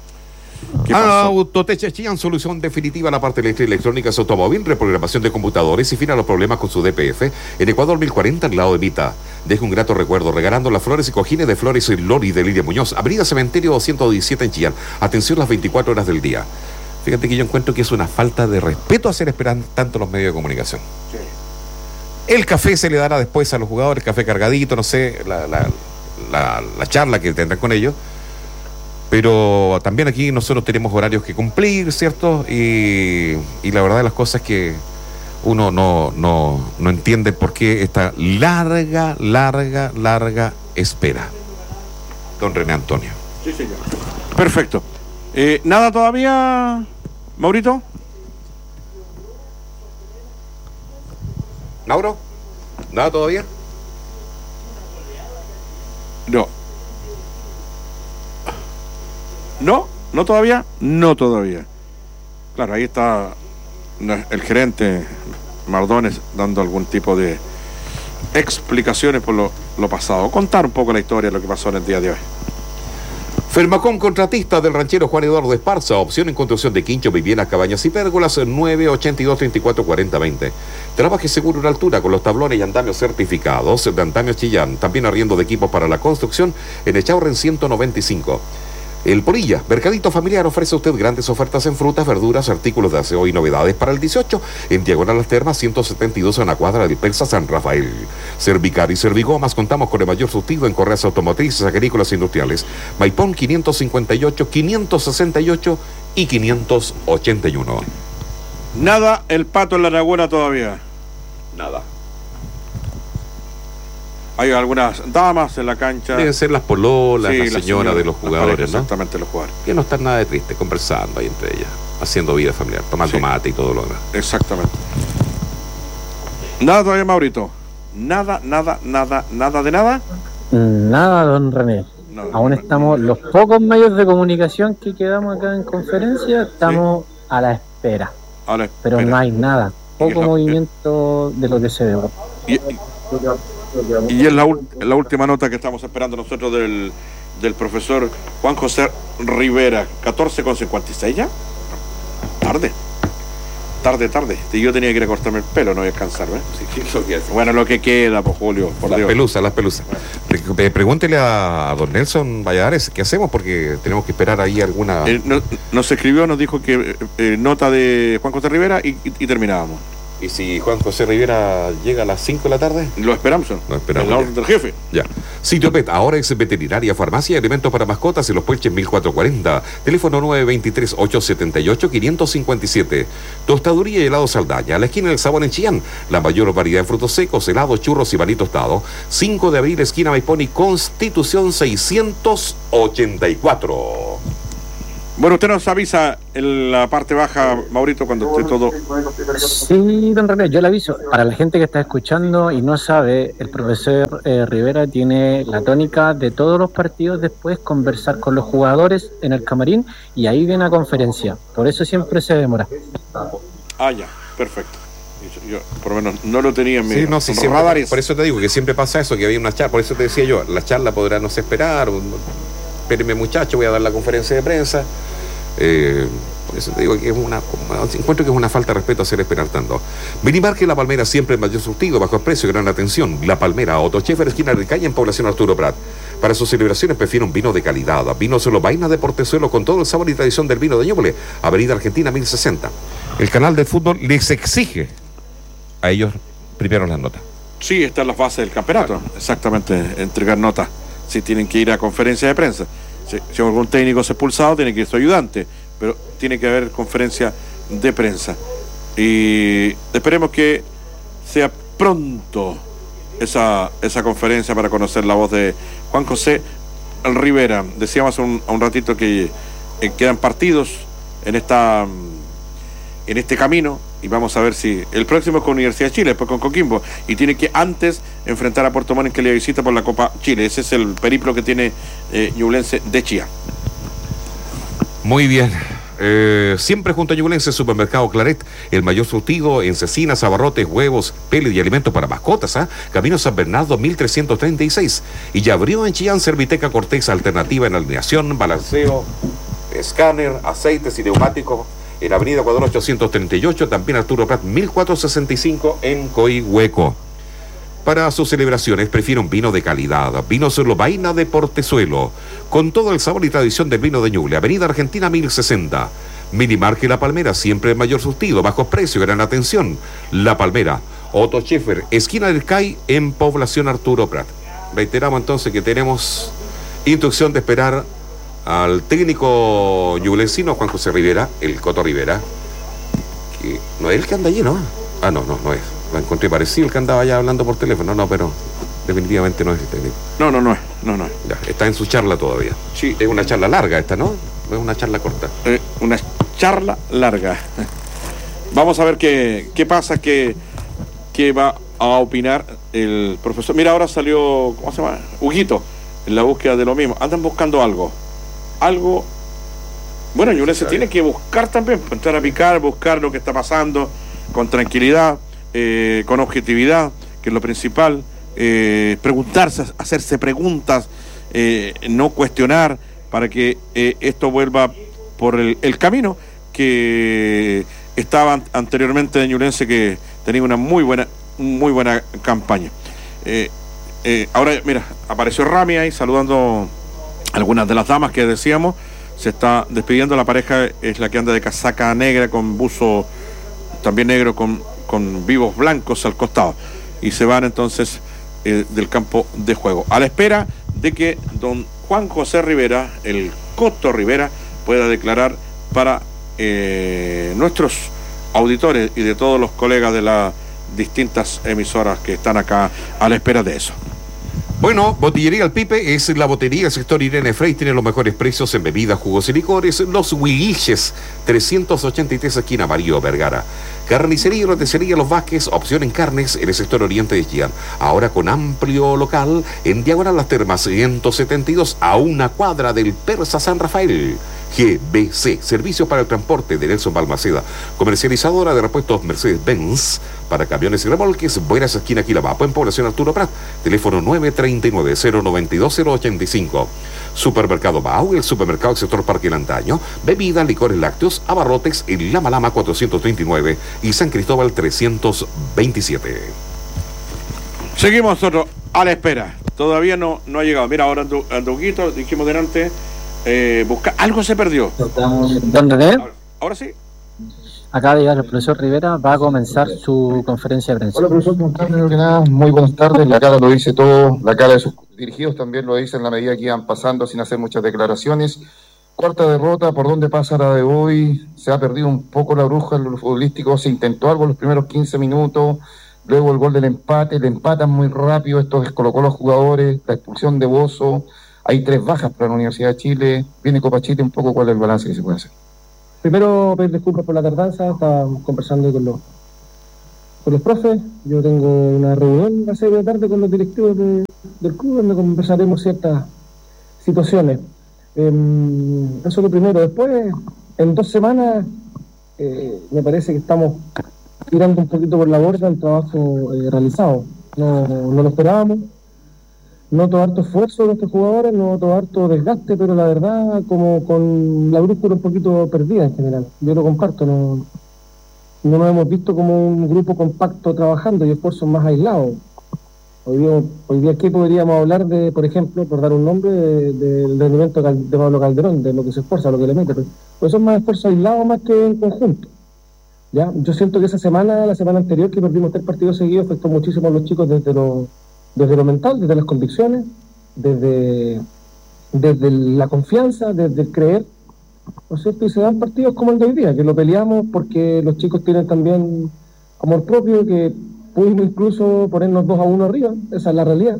Autotech Chillán, solución definitiva a la parte eléctrica y electrónica automóvil, reprogramación de computadores y fin a los problemas con su D P F. En Ecuador mil cuarenta, al lado de Vita. Deja un grato recuerdo regalando las flores y cojines de Flores y Lori de Lidia Muñoz. Avenida Cementerio doscientos diecisiete en Chillán. Atención las veinticuatro horas del día. Fíjate que yo encuentro que es una falta de respeto hacer esperar tanto los medios de comunicación. Sí. El café se le dará después a los jugadores, café cargadito, no sé, la, la, la, la charla que tendrán con ellos. Pero también aquí nosotros tenemos horarios que cumplir, ¿cierto? Y, y la verdad de las cosas es que uno no, no, no entiende por qué esta larga, larga, larga espera. Don René Antonio. Sí, señor. Perfecto. Eh, ¿Nada todavía, Maurito? ¿Mauro? ¿Nada todavía? No. ¿No? ¿No todavía? No todavía. Claro, ahí está el gerente Mardones dando algún tipo de explicaciones por lo, lo pasado. Contar un poco la historia de lo que pasó en el día de hoy. Fermacom, contratista del ranchero Juan Eduardo Esparza, opción en construcción de quinchos, viviendas, cabañas y pérgolas, nueve ochenta y dos, treinta y cuatro, cuarenta, veinte. Trabaje seguro en altura con los tablones y andamios certificados de Andamios Chillán. También arriendo de equipos para la construcción en Echaurren ciento noventa y cinco. El Polilla, mercadito familiar, ofrece a usted grandes ofertas en frutas, verduras, artículos de aseo y novedades para el dieciocho, en Diagonal Las Termas, ciento setenta y dos, en la cuadra de Persa San Rafael. Cervicar y Servigomas, contamos con el mayor surtido en correas automotrices, agrícolas e industriales. Maipón quinientos cincuenta y ocho, quinientos sesenta y ocho y quinientos ochenta y uno. Nada, el Pato en la Laguna todavía. Nada. Hay algunas damas en la cancha. Deben ser las pololas, sí, la, señora señora de los jugadores, ¿no? Exactamente, los jugadores. Que no están nada de triste, conversando ahí entre ellas, haciendo vida familiar, tomando sí. mate y todo lo demás. Exactamente. Nada todavía, Maurito. Nada, nada, nada, nada de nada. Nada, don René. Nada, Aún no, estamos, no, no. los pocos medios de comunicación que quedamos acá en conferencia, estamos sí. a la espera. A la espera. Pero no hay nada. Poco la, movimiento eh. de lo que se ve. Y, y, Y es la, la última nota que estamos esperando nosotros del, del profesor Juan José Rivera, catorce con cincuenta y seis ya. Tarde. Tarde, tarde. Y yo tenía que ir a cortarme el pelo, no voy a descansar, ¿eh? Sí, bueno, lo que queda, pues, Julio, por las Dios. pelusas, las pelusas. Pre pregúntele a don Nelson Valladares qué hacemos, porque tenemos que esperar ahí alguna... Eh, no, nos escribió, nos dijo que eh, nota de Juan José Rivera y, y, y terminábamos. ¿Y si Juan José Rivera llega a las cinco de la tarde? Lo esperamos. Lo esperamos. En la orden del jefe. Ya. Sitio Pet, ahora es veterinaria, farmacia y alimentos para mascotas en Los Puelches mil cuatrocientos cuarenta. Teléfono nueve dos tres, ocho siete ocho, cinco cinco siete. Tostaduría y helado Saldaña, a la esquina del Sabor en Chillán. La mayor variedad de frutos secos, helados, churros y maní tostado. cinco de abril, esquina Maipón, Constitución seiscientos ochenta y cuatro. Bueno, usted nos avisa en la parte baja, Maurito, cuando esté todo. Sí, don René, yo le aviso. Para la gente que está escuchando y no sabe, el profesor eh, Rivera tiene la tónica de todos los partidos después conversar con los jugadores en el camarín y ahí viene a conferencia. Por eso siempre se demora. Ah, ya, perfecto. Yo, por lo menos, no lo tenía en mi sí, no, sí, siempre, radares. Por eso te digo que siempre pasa eso, que había una charla. Por eso te decía yo, la charla podrá no se esperar. Espéreme, muchacho, voy a dar la conferencia de prensa. Eh, por eso te digo que es una, encuentro que es una falta de respeto hacer esperar tanto. Minimarket La Palmera, siempre el mayor surtido, bajo precio, gran atención. La Palmera, Otto Schaeffer, esquina de calle en Población Arturo Prat. Para sus celebraciones prefieren un vino de calidad. Vino solo vaina de Portezuelo con todo el sabor y tradición del vino de Ñuble. Avenida Argentina mil sesenta. El canal de fútbol les exige a ellos primero las notas. Sí, están las bases del campeonato. Claro. Exactamente, entregar notas. Si tienen que ir a conferencia de prensa. Si, si algún técnico es expulsado, tiene que ir su ayudante, pero tiene que haber conferencia de prensa. Y esperemos que sea pronto esa, esa conferencia para conocer la voz de Juan José Rivera. Decíamos un, un ratito que eh, quedan partidos en esta en este camino y vamos a ver si el próximo es con Universidad de Chile, después con Coquimbo, y tiene que antes enfrentar a Puerto Montt, que le visita por la Copa Chile. Ese es el periplo que tiene eh, Ñublense de Chía. Muy bien. Eh, siempre junto a Ñublense, Supermercado Claret, el mayor surtido en cecinas, abarrotes, huevos, peles y alimentos para mascotas. ¿eh? Camino San Bernardo mil trescientos treinta y seis. Y ya abrió en Chillán Serviteca Cortés, alternativa en alineación, balanceo, escáner, aceites y neumáticos. En Avenida Ecuador ochocientos treinta y ocho, también Arturo Prat mil cuatrocientos sesenta y cinco en Coihueco. Para sus celebraciones prefiere un vino de calidad. Vino solo vaina de Portezuelo, con todo el sabor y tradición del vino de Ñuble. Avenida Argentina mil sesenta. Minimarket La Palmera, siempre el mayor surtido, bajos precios, gran atención. La Palmera, Otto Schaeffer, esquina del C A I en Población Arturo Prat. Reiteramos entonces que tenemos instrucción de esperar al técnico ñublencino Juan José Rivera, el Coto Rivera, que no es el que anda allí, ¿no? Ah, no, no, no es. Lo encontré parecido el que andaba ya hablando por teléfono, no, pero definitivamente no es el técnico. No, no, no es, no, no es. Ya, está en su charla todavía. Sí. Es una charla larga esta, ¿no? No es una charla corta. Eh, una charla larga. Vamos a ver qué, qué pasa, qué, qué va a opinar el profesor. Mira, ahora salió, ¿cómo se llama? Huguito, en la búsqueda de lo mismo. Andan buscando algo. Algo, bueno, Ñublense sí, tiene que buscar también, entrar a picar, buscar lo que está pasando con tranquilidad, eh, con objetividad, que es lo principal, eh, preguntarse, hacerse preguntas, eh, no cuestionar, para que eh, esto vuelva por el, el camino que estaba anteriormente de Ñublense, que tenía una muy buena, muy buena campaña. Eh, eh, ahora, mira, apareció Rami ahí saludando algunas de las damas que decíamos. Se está despidiendo. La pareja es la que anda de casaca negra con buzo también negro con, con vivos blancos al costado, y se van entonces eh, del campo de juego a la espera de que don Juan José Rivera, el Coto Rivera, pueda declarar para eh, nuestros auditores y de todos los colegas de las distintas emisoras que están acá a la espera de eso. Bueno, Botillería El Pipe es la botería del sector Irene Frey, tiene los mejores precios en bebidas, jugos y licores. Los Huilliches, trescientos ochenta y tres, esquina Mario Vergara. Carnicería y roticería Los Vázquez, opción en carnes en el sector oriente de Chillán. Ahora con amplio local en Diagonal Las Termas ciento setenta y dos, a una cuadra del Persa San Rafael. G B C, servicios para el transporte de Nelson Balmaceda, comercializadora de repuestos Mercedes-Benz para camiones y remolques, Buenas esquina Quilamapo, en Población Arturo Prat, teléfono nueve treinta y nueve, cero noventa y dos, cero ochenta y cinco. Supermercado Bau, el supermercado del sector Parque Lantaño, bebidas, licores lácteos, abarrotes en Lama Lama cuatrocientos treinta y nueve y San Cristóbal trescientos veintisiete. Seguimos nosotros a la espera, todavía no, no ha llegado. Mira, ahora Anduquito, dijimos delante, eh, busca, algo se perdió. ¿Dónde? Ahora, ahora sí. Acaba de llegar el profesor Rivera, va a comenzar su conferencia de prensa. Hola, profesor, primero que nada, muy buenas tardes. La cara lo dice todo, la cara de sus dirigidos también lo dicen en la medida que iban pasando sin hacer muchas declaraciones. Cuarta derrota, ¿por dónde pasa la de hoy? Se ha perdido un poco la bruja en lo futbolístico, se intentó algo en los primeros quince minutos, luego el gol del empate, le empatan muy rápido, esto descolocó a los jugadores, la expulsión de Bozo, hay tres bajas para la Universidad de Chile, viene Copa Chile, un poco cuál es el balance que se puede hacer. Primero, pedir disculpas por la tardanza, estaba conversando con los, con los profes, yo tengo una reunión a las seis de la tarde con los directivos de, del club, donde conversaremos ciertas situaciones. Eh, eso es lo primero. Después, en dos semanas, eh, me parece que estamos tirando un poquito por la borda el trabajo eh, realizado. No, no lo esperábamos. Noto harto esfuerzo de nuestros jugadores, noto harto desgaste, pero la verdad, como con la brújula un poquito perdida en general. Yo lo comparto, no, no nos hemos visto como un grupo compacto trabajando y esfuerzos más aislados. Hoy día, hoy día, ¿qué podríamos hablar de, por ejemplo, por dar un nombre, del de, de rendimiento de Pablo Calderón, de lo que se esfuerza, lo que le mete? Pues, pues son más esfuerzos aislados más que en conjunto. ¿Ya? Yo siento que esa semana, la semana anterior, que perdimos tres partidos seguidos, afectó muchísimo a los chicos desde lo, desde lo mental, desde las convicciones, desde, desde la confianza, desde el creer, ¿no es cierto? Y se dan partidos como el de hoy día, que lo peleamos porque los chicos tienen también amor propio, que pudimos incluso ponernos dos a uno arriba, esa es la realidad.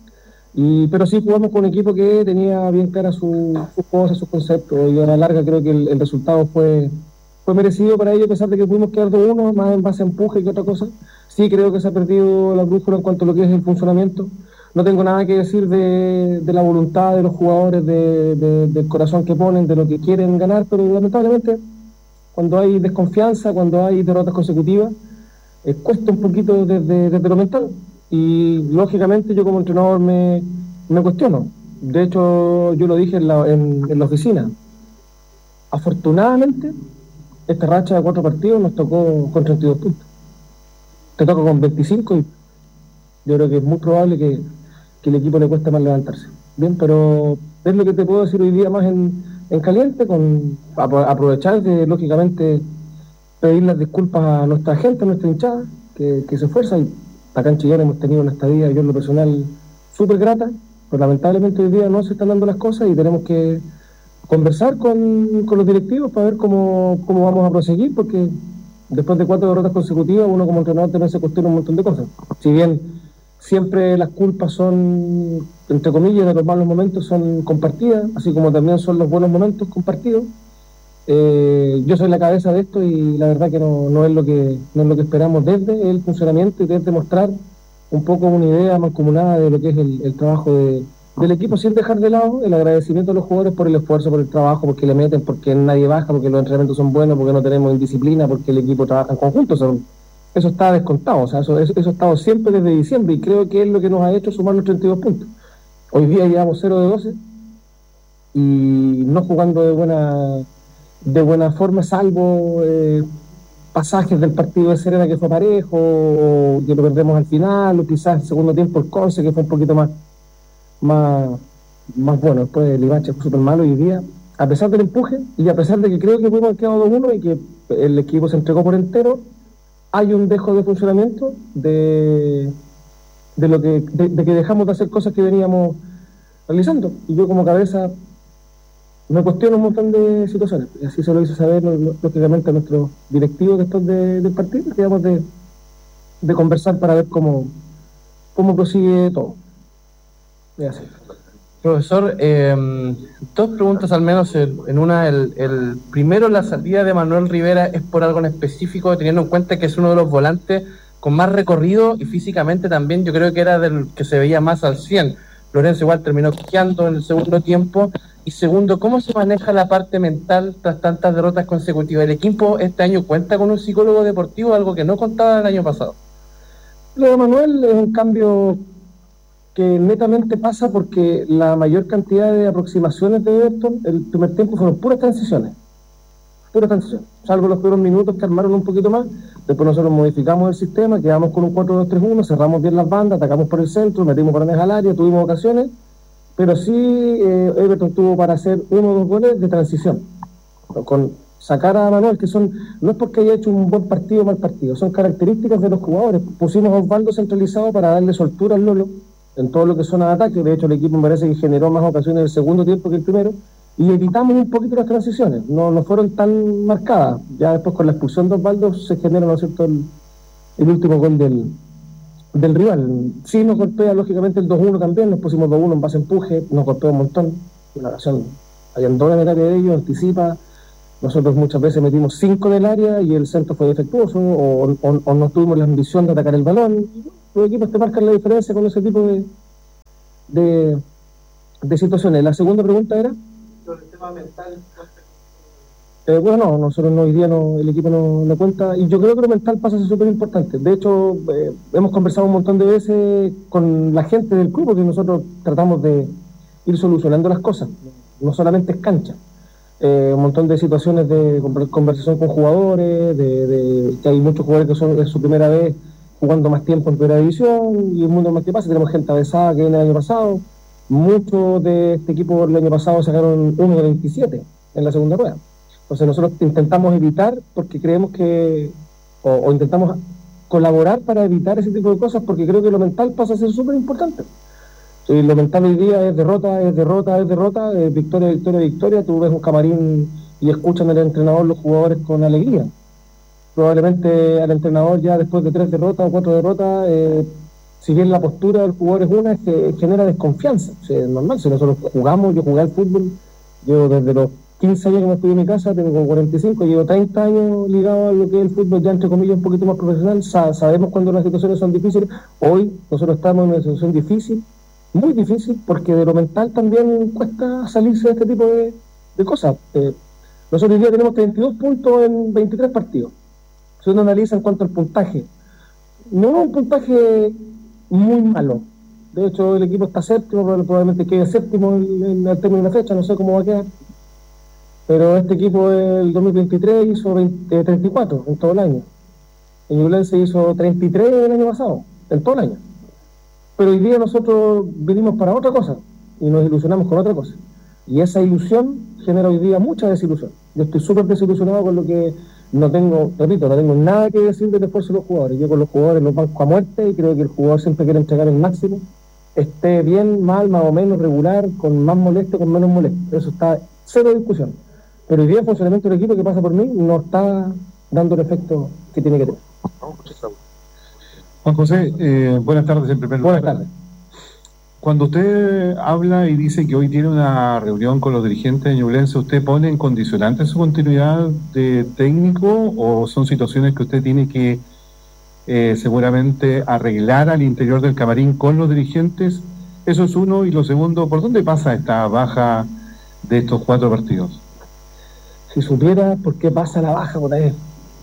Y, pero sí jugamos con un equipo que tenía bien claras su, sus cosas, sus conceptos, y a la larga creo que el, el resultado fue, fue merecido para ellos, a pesar de que pudimos quedar dos uno, más en base a empuje que otra cosa. Sí creo que se ha perdido la brújula en cuanto a lo que es el funcionamiento. No tengo nada que decir de, de la voluntad de los jugadores, de, de, del corazón que ponen, de lo que quieren ganar, pero lamentablemente cuando hay desconfianza, cuando hay derrotas consecutivas, Eh, cuesta un poquito desde, desde lo mental y lógicamente yo como entrenador me, me cuestiono. De hecho yo lo dije en la, en, en la oficina, afortunadamente esta racha de cuatro partidos nos tocó con treinta y dos puntos, te toca con veinticinco y yo creo que es muy probable que, que el equipo le cueste más levantarse. Bien, pero es lo que te puedo decir hoy día más en, en caliente, con aprovechar de lógicamente pedir las disculpas a nuestra gente, a nuestra hinchada, que, que se esfuerza. Y acá en Chillán hemos tenido una estadía, yo en lo personal, súper grata, pero lamentablemente hoy día no se están dando las cosas y tenemos que conversar con, con los directivos para ver cómo, cómo vamos a proseguir, porque después de cuatro derrotas consecutivas, uno como entrenador también se cuestiona un montón de cosas. Si bien siempre las culpas son, entre comillas, de los malos momentos son compartidas, así como también son los buenos momentos compartidos. Eh, yo soy la cabeza de esto y la verdad que no, no es lo que no es lo que esperamos desde el funcionamiento y desde mostrar un poco una idea mancomunada de lo que es el, el trabajo de, del equipo, sin dejar de lado el agradecimiento a los jugadores por el esfuerzo, por el trabajo, porque le meten, porque nadie baja, porque los entrenamientos son buenos, porque no tenemos indisciplina, porque el equipo trabaja en conjunto. Son, eso está descontado, o sea, eso, eso, eso ha estado siempre desde diciembre y creo que es lo que nos ha hecho sumar los treinta y dos puntos. Hoy día llevamos cero de doce y no jugando de buena de buena forma, salvo eh, pasajes del partido de Serena que fue parejo, o que lo perdemos al final, o quizás el segundo tiempo el Conce que fue un poquito más más, más bueno. Después el Ibache fue súper malo y hoy día, a pesar del empuje y a pesar de que creo que pudimos haber quedado dos uno y que el equipo se entregó por entero, hay un dejo de funcionamiento de, de lo que de, de que dejamos de hacer cosas que veníamos realizando, y yo como cabeza me cuestiono un montón de situaciones, y así se lo hice saber lógicamente a nuestros directivos después de, del partido, que íbamos de, de conversar para ver cómo, cómo prosigue todo. Y así. Profesor, eh, dos preguntas al menos. En una, el, el primero, la salida de Manuel Rivera es por algo en específico, teniendo en cuenta que es uno de los volantes con más recorrido y físicamente también yo creo que era del que se veía más al cien. Lorenzo igual terminó quejeando en el segundo tiempo. Y segundo, ¿cómo se maneja la parte mental tras tantas derrotas consecutivas? ¿El equipo este año cuenta con un psicólogo deportivo, algo que no contaba el año pasado? Lo de Manuel es un cambio que netamente pasa porque la mayor cantidad de aproximaciones de Everton, el primer tiempo fueron puras transiciones, puras transiciones, salvo los primeros minutos que armaron un poquito más. Después nosotros modificamos el sistema, quedamos con un cuatro dos tres uno, cerramos bien las bandas, atacamos por el centro, metimos balones al área, tuvimos ocasiones, pero sí eh, Everton tuvo para hacer uno o dos goles de transición, con sacar a Manuel, que son, no es porque haya hecho un buen partido o mal partido, son características de los jugadores. Pusimos a Osvaldo centralizado para darle soltura al Lolo, en todo lo que son ataques. De hecho, el equipo me parece que generó más ocasiones en el segundo tiempo que el primero, y evitamos un poquito las transiciones, no, no fueron tan marcadas. Ya después con la expulsión de Osvaldo se genera, ¿no es cierto?, el, el último gol del, del rival. Sí nos golpea lógicamente el dos uno también, nos pusimos dos uno en base a empuje, nos golpea un montón, una ocasión, hayan dos en el área de ellos, anticipa, nosotros muchas veces metimos cinco del área y el centro fue defectuoso, o, o, o no tuvimos la ambición de atacar el balón. Los equipos te marcan la diferencia con ese tipo de, de, de situaciones. La segunda pregunta era... sobre el tema mental. Eh, bueno, no, nosotros no, hoy día no, el equipo no, no cuenta, y yo creo que lo mental pasa a ser súper importante. De hecho, eh, hemos conversado un montón de veces con la gente del club, porque nosotros tratamos de ir solucionando las cosas, no solamente es cancha. Eh, un montón de situaciones de conversación con jugadores, de, de que hay muchos jugadores que son es su primera vez jugando más tiempo en primera división, y el mundo más que pasa, tenemos gente avesada que viene el año pasado. Muchos de este equipo el año pasado sacaron uno de veintisiete en la segunda rueda. Entonces nosotros intentamos evitar, porque creemos que, o, o intentamos colaborar para evitar ese tipo de cosas, porque creo que lo mental pasa a ser súper importante. Sí, lo mental hoy día es derrota, es derrota, es derrota, es victoria, victoria, victoria. Tú ves un camarín y escuchan al entrenador los jugadores con alegría. Probablemente al entrenador ya después de tres derrotas o cuatro derrotas, eh, si bien la postura del jugador es una, es que genera desconfianza. O sea, es normal, si nosotros jugamos, yo jugué al fútbol, yo desde los quince años que me fui de mi casa, tengo cuarenta y cinco, llevo treinta años ligado a lo que es el fútbol, ya entre comillas un poquito más profesional. Sa sabemos cuando las situaciones son difíciles. Hoy nosotros estamos en una situación difícil, muy difícil, porque de lo mental también cuesta salirse de este tipo de, de cosas. Eh, nosotros hoy día tenemos treinta y dos puntos en veintitrés partidos. Si uno analiza en cuanto al puntaje, no es un puntaje muy malo. De hecho, el equipo está séptimo, probablemente quede séptimo en el término de la fecha, no sé cómo va a quedar. Pero este equipo el dos mil veintitrés hizo veinte, treinta y cuatro en todo el año. El Ñublense hizo treinta y tres el año pasado, en todo el año. Pero hoy día nosotros vinimos para otra cosa y nos ilusionamos con otra cosa. Y esa ilusión genera hoy día mucha desilusión. Yo estoy súper desilusionado con lo que no tengo, repito, no tengo nada que decir del esfuerzo de los jugadores. Yo con los jugadores los banco a muerte, y creo que el jugador siempre quiere entregar el máximo, esté bien, mal, más o menos, regular, con más molestia, con menos molestia. Eso está cero discusión. Pero hoy día el funcionamiento del equipo que pasa por mí no está dando el efecto que tiene que tener. Juan José, eh, buenas tardes en primer lugar. Buenas tardes. Cuando usted habla y dice que hoy tiene una reunión con los dirigentes de Ñublense, ¿usted pone en condicionante su continuidad de técnico, o son situaciones que usted tiene que eh, seguramente arreglar al interior del camarín con los dirigentes? Eso es uno. Y lo segundo, ¿por dónde pasa esta baja de estos cuatro partidos? Si supiera por qué pasa la baja por ahí,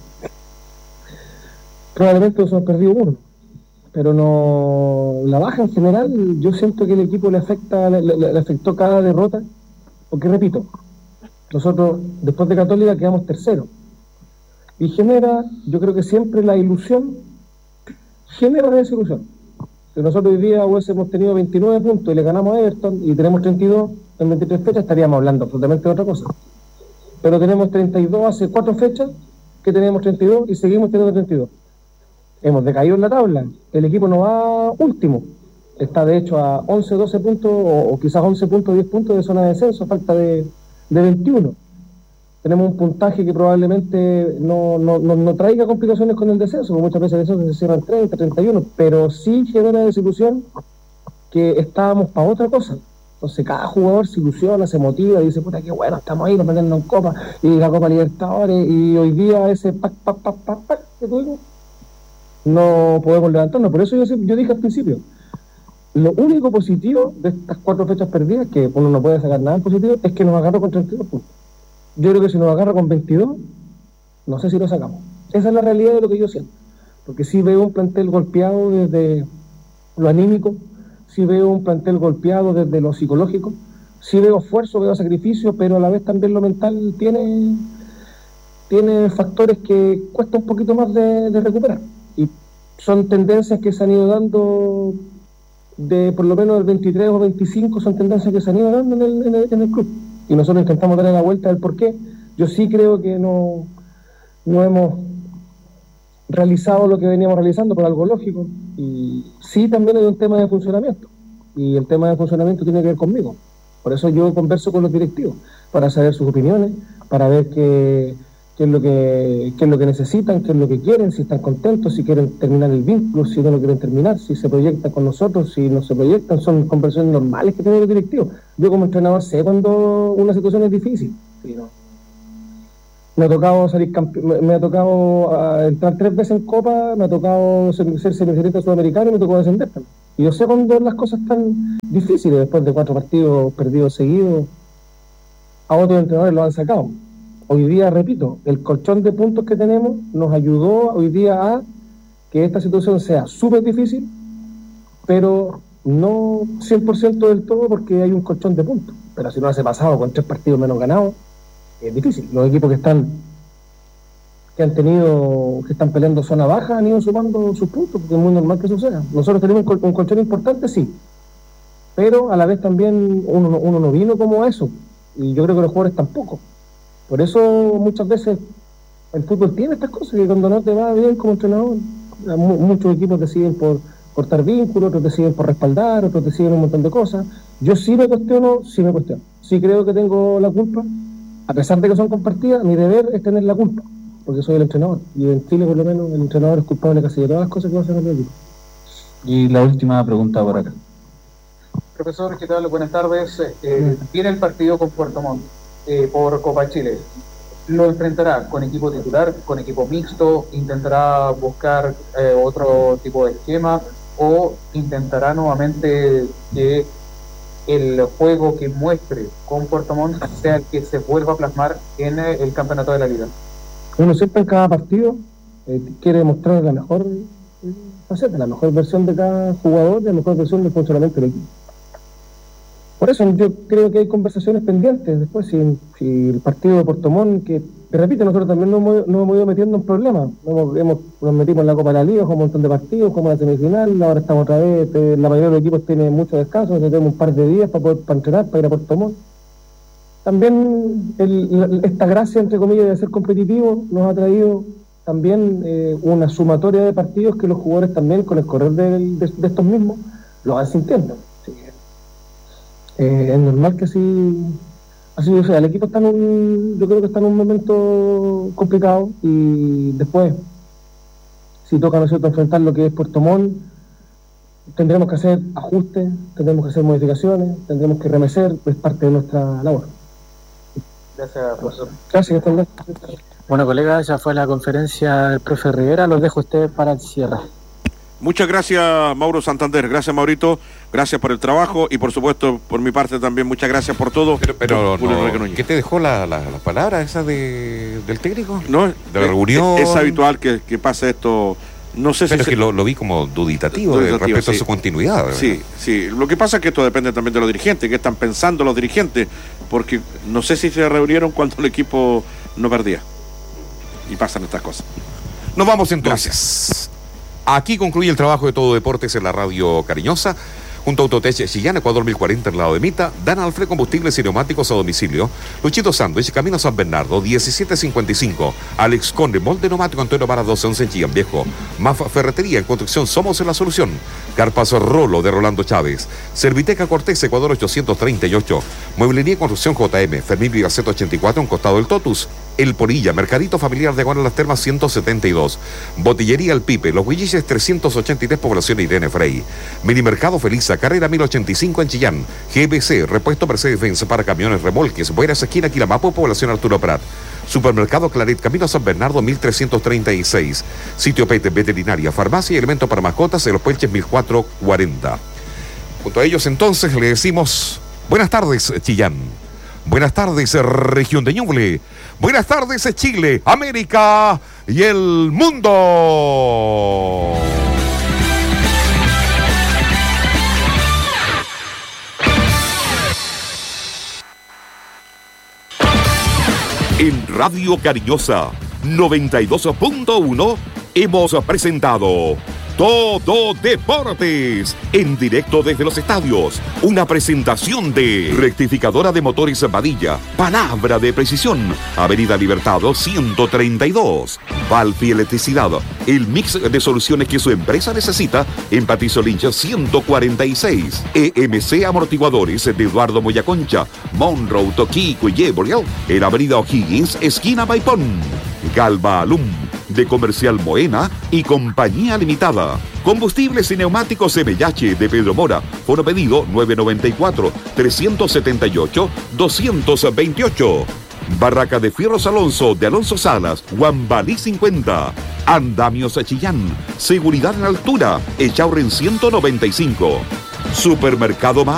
probablemente nos hemos perdido uno, pero no, la baja en general, yo siento que el equipo le afecta, le, le, le afectó cada derrota, porque repito, nosotros después de Católica quedamos tercero, y genera, yo creo que siempre la ilusión genera desilusión. Si nosotros hoy día hubiésemos tenido veintinueve puntos y le ganamos a Everton y tenemos treinta y dos en veintitrés fechas, estaríamos hablando absolutamente de otra cosa. Pero tenemos treinta y dos hace cuatro fechas que tenemos treinta y dos y seguimos teniendo treinta y dos. Hemos decaído en la tabla. El equipo no va último. Está de hecho a once, doce puntos, o, o quizás once puntos, diez puntos de zona de descenso, falta de, de veintiuno. Tenemos un puntaje que probablemente no, no, no, no traiga complicaciones con el descenso, porque muchas veces el descenso se cierran treinta, treinta y uno, pero sí genera desilusión que estábamos para otra cosa. Entonces cada jugador se ilusiona, se motiva, dice, puta, qué bueno, estamos ahí, nos metiendo en Copa, y la Copa Libertadores, y hoy día ese pac, pac, pac, pac, pac que tuvimos, no podemos levantarnos. Por eso yo, yo dije al principio, lo único positivo de estas cuatro fechas perdidas, que uno no puede sacar nada positivo, es que nos agarró con treinta y dos puntos. Yo creo que si nos agarra con veintidós, no sé si lo sacamos. Esa es la realidad de lo que yo siento. Porque sí veo un plantel golpeado desde lo anímico, sí veo un plantel golpeado desde lo psicológico, sí veo esfuerzo, veo sacrificio, pero a la vez también lo mental tiene, tiene factores que cuesta un poquito más de, de recuperar. Y son tendencias que se han ido dando de por lo menos el veintitrés o veinticinco, son tendencias que se han ido dando en el, en el, en el club. Y nosotros intentamos darle la vuelta del por qué. Yo sí creo que no, no hemos realizado lo que veníamos realizando por algo lógico. Y sí también hay un tema de funcionamiento. y el tema de funcionamiento tiene que ver conmigo. Por eso yo converso con los directivos, para saber sus opiniones, para ver qué, qué, es lo que, qué es lo que necesitan, qué es lo que quieren, si están contentos, si quieren terminar el vínculo, si no lo quieren terminar, si se proyectan con nosotros, si no se proyectan. Son conversaciones normales que tienen los directivos. Yo como entrenador sé cuando una situación es difícil. ¿Sí, no? Me ha tocado salir campe- me, me ha tocado uh, entrar tres veces en Copa, me ha tocado ser, ser semifinalista sudamericano y me tocó descender también. Y yo sé cuando las cosas están difíciles, después de cuatro partidos perdidos seguidos, a otros entrenadores lo han sacado. Hoy día, repito, el colchón de puntos que tenemos nos ayudó hoy día a que esta situación sea súper difícil, pero no cien por ciento del todo, porque hay un colchón de puntos. Pero si no hace pasado con tres partidos menos ganados, es difícil. Los equipos que están que han tenido, que están peleando zona baja, han ido sumando sus puntos, porque es muy normal que suceda. Nosotros tenemos un, col- un colchón importante, sí, pero a la vez también uno, no- uno no vino como eso, y yo creo que los jugadores tampoco. Por eso muchas veces el fútbol tiene estas cosas, que cuando no te va bien como entrenador, mu- muchos equipos deciden por cortar vínculos, otros deciden por respaldar, otros deciden un montón de cosas. Yo sí me cuestiono, sí me cuestiono. Sí creo que tengo la culpa, a pesar de que son compartidas, mi deber es tener la culpa, porque soy el entrenador, y en Chile por lo menos el entrenador es culpable casi de todas las cosas que va a hacer el equipo. Y la última pregunta por acá. Profesor, ¿qué tal? Buenas tardes. Eh, viene el partido con Puerto Montt eh, por Copa Chile. ¿Lo enfrentará con equipo titular, con equipo mixto? ¿Intentará buscar eh, otro tipo de esquema? ¿O intentará nuevamente que el juego que muestre con Puerto Montt sea el que se vuelva a plasmar en el campeonato de la Liga? Uno siempre en cada partido eh, quiere mostrar la mejor eh, faceta, la mejor versión de cada jugador, la mejor versión del funcionamiento del equipo. Por eso yo creo que hay conversaciones pendientes después. Si, si el partido de Puerto Montt, que te repito, nosotros también nos hemos, nos hemos ido metiendo en problemas, hemos, hemos, nos metimos en la Copa de la Liga con un montón de partidos, como la semifinal, ahora estamos otra vez, eh, la mayoría de los equipos tiene mucho descanso, tenemos un par de días para, poder, para entrenar, para ir a Puerto Montt. También el, esta gracia, entre comillas, de ser competitivo nos ha traído también eh, una sumatoria de partidos que los jugadores también, con el correr de, de, de estos mismos, lo van sintiendo. Sí. Eh, es normal que así, así o sea, el equipo está en un, yo creo que está en un momento complicado, y después, si toca a nosotros enfrentar lo que es Puerto Montt, tendremos que hacer ajustes, tendremos que hacer modificaciones, tendremos que remecer, es parte de nuestra labor. Gracias, profesor. Gracias, gracias. Bueno, colega, esa fue la conferencia del profe Rivera. Los dejo a ustedes para el cierre. Muchas gracias, Mauro Santander. Gracias, Maurito. Gracias por el trabajo y, por supuesto, por mi parte también, muchas gracias por todo. Pero, pero no, ¿qué te dejó la, la, la palabra esa de, del técnico? No, de la reunión. Es, es habitual que, que pase esto. No sé pero si es se... que lo, lo vi como duditativo, duditativo respecto sí. a su continuidad. ¿verdad? Sí, sí. Lo que pasa es que esto depende también de los dirigentes, qué están pensando los dirigentes, porque no sé si se reunieron cuando el equipo no perdía. Y pasan estas cosas. Nos vamos entonces. Gracias. Aquí concluye el trabajo de Todo Deportes en la radio cariñosa. Junto a Autotech Chillán, Ecuador mil cuarenta en lado de Mita, Dan Alfred Combustibles y Neumáticos a domicilio, Luchito Sándwich, Camino San Bernardo, diecisiete cincuenta y cinco, Alex Conde, Molde Neumático Antonio Para doce once en Chillán Viejo, Maf Ferretería, en construcción somos en la solución, Carpas Rolo de Rolando Chávez, Serviteca Cortés, Ecuador ochocientos treinta y ocho, Mueblería y Construcción J M, Fermín Vigaceta ochenta y cuatro, en costado del Totus, El Porilla, Mercadito Familiar de Juan Las Termas ciento setenta y dos, Botillería El Pipe, Los Huilliches trescientos ochenta y tres, Población Irene Frey, Minimercado Feliza, Carrera mil ochenta y cinco en Chillán, G B C, Repuesto Mercedes-Benz para camiones remolques, Buenas Esquina, Quilamapo, Población Arturo Prat, Supermercado Claret, Camino San Bernardo mil trescientos treinta y seis, Sitio Pete, Veterinaria, Farmacia y Elementos para Mascotas en Los Puelches mil cuatrocientos cuarenta. Junto a ellos entonces le decimos buenas tardes Chillán, buenas tardes región de Ñuble, buenas tardes Chile, América y el mundo. En Radio Cariñosa noventa y dos punto uno hemos presentado Todo Deportes, en directo desde los estadios. Una presentación de Rectificadora de Motores Badilla, palabra de precisión. Avenida Libertado ciento treinta y dos. Valfi Electricidad, el mix de soluciones que su empresa necesita en Patricio Lynch ciento cuarenta y seis. E M C Amortiguadores de Eduardo Moyaconcha, Monroe, Toquico y Yebriel, en Avenida O'Higgins, esquina Maipón. Galva Alum, de Comercial Moena y Compañía Limitada. Combustibles y neumáticos M H de Pedro Mora. Foro pedido nueve noventa y cuatro, trescientos setenta y ocho, doscientos veintiocho. Barraca de Fierros Alonso de Alonso Salas, Guambalí cincuenta. Andamios Chillán, seguridad en altura, Echaurren ciento noventa y cinco. Supermercado Más.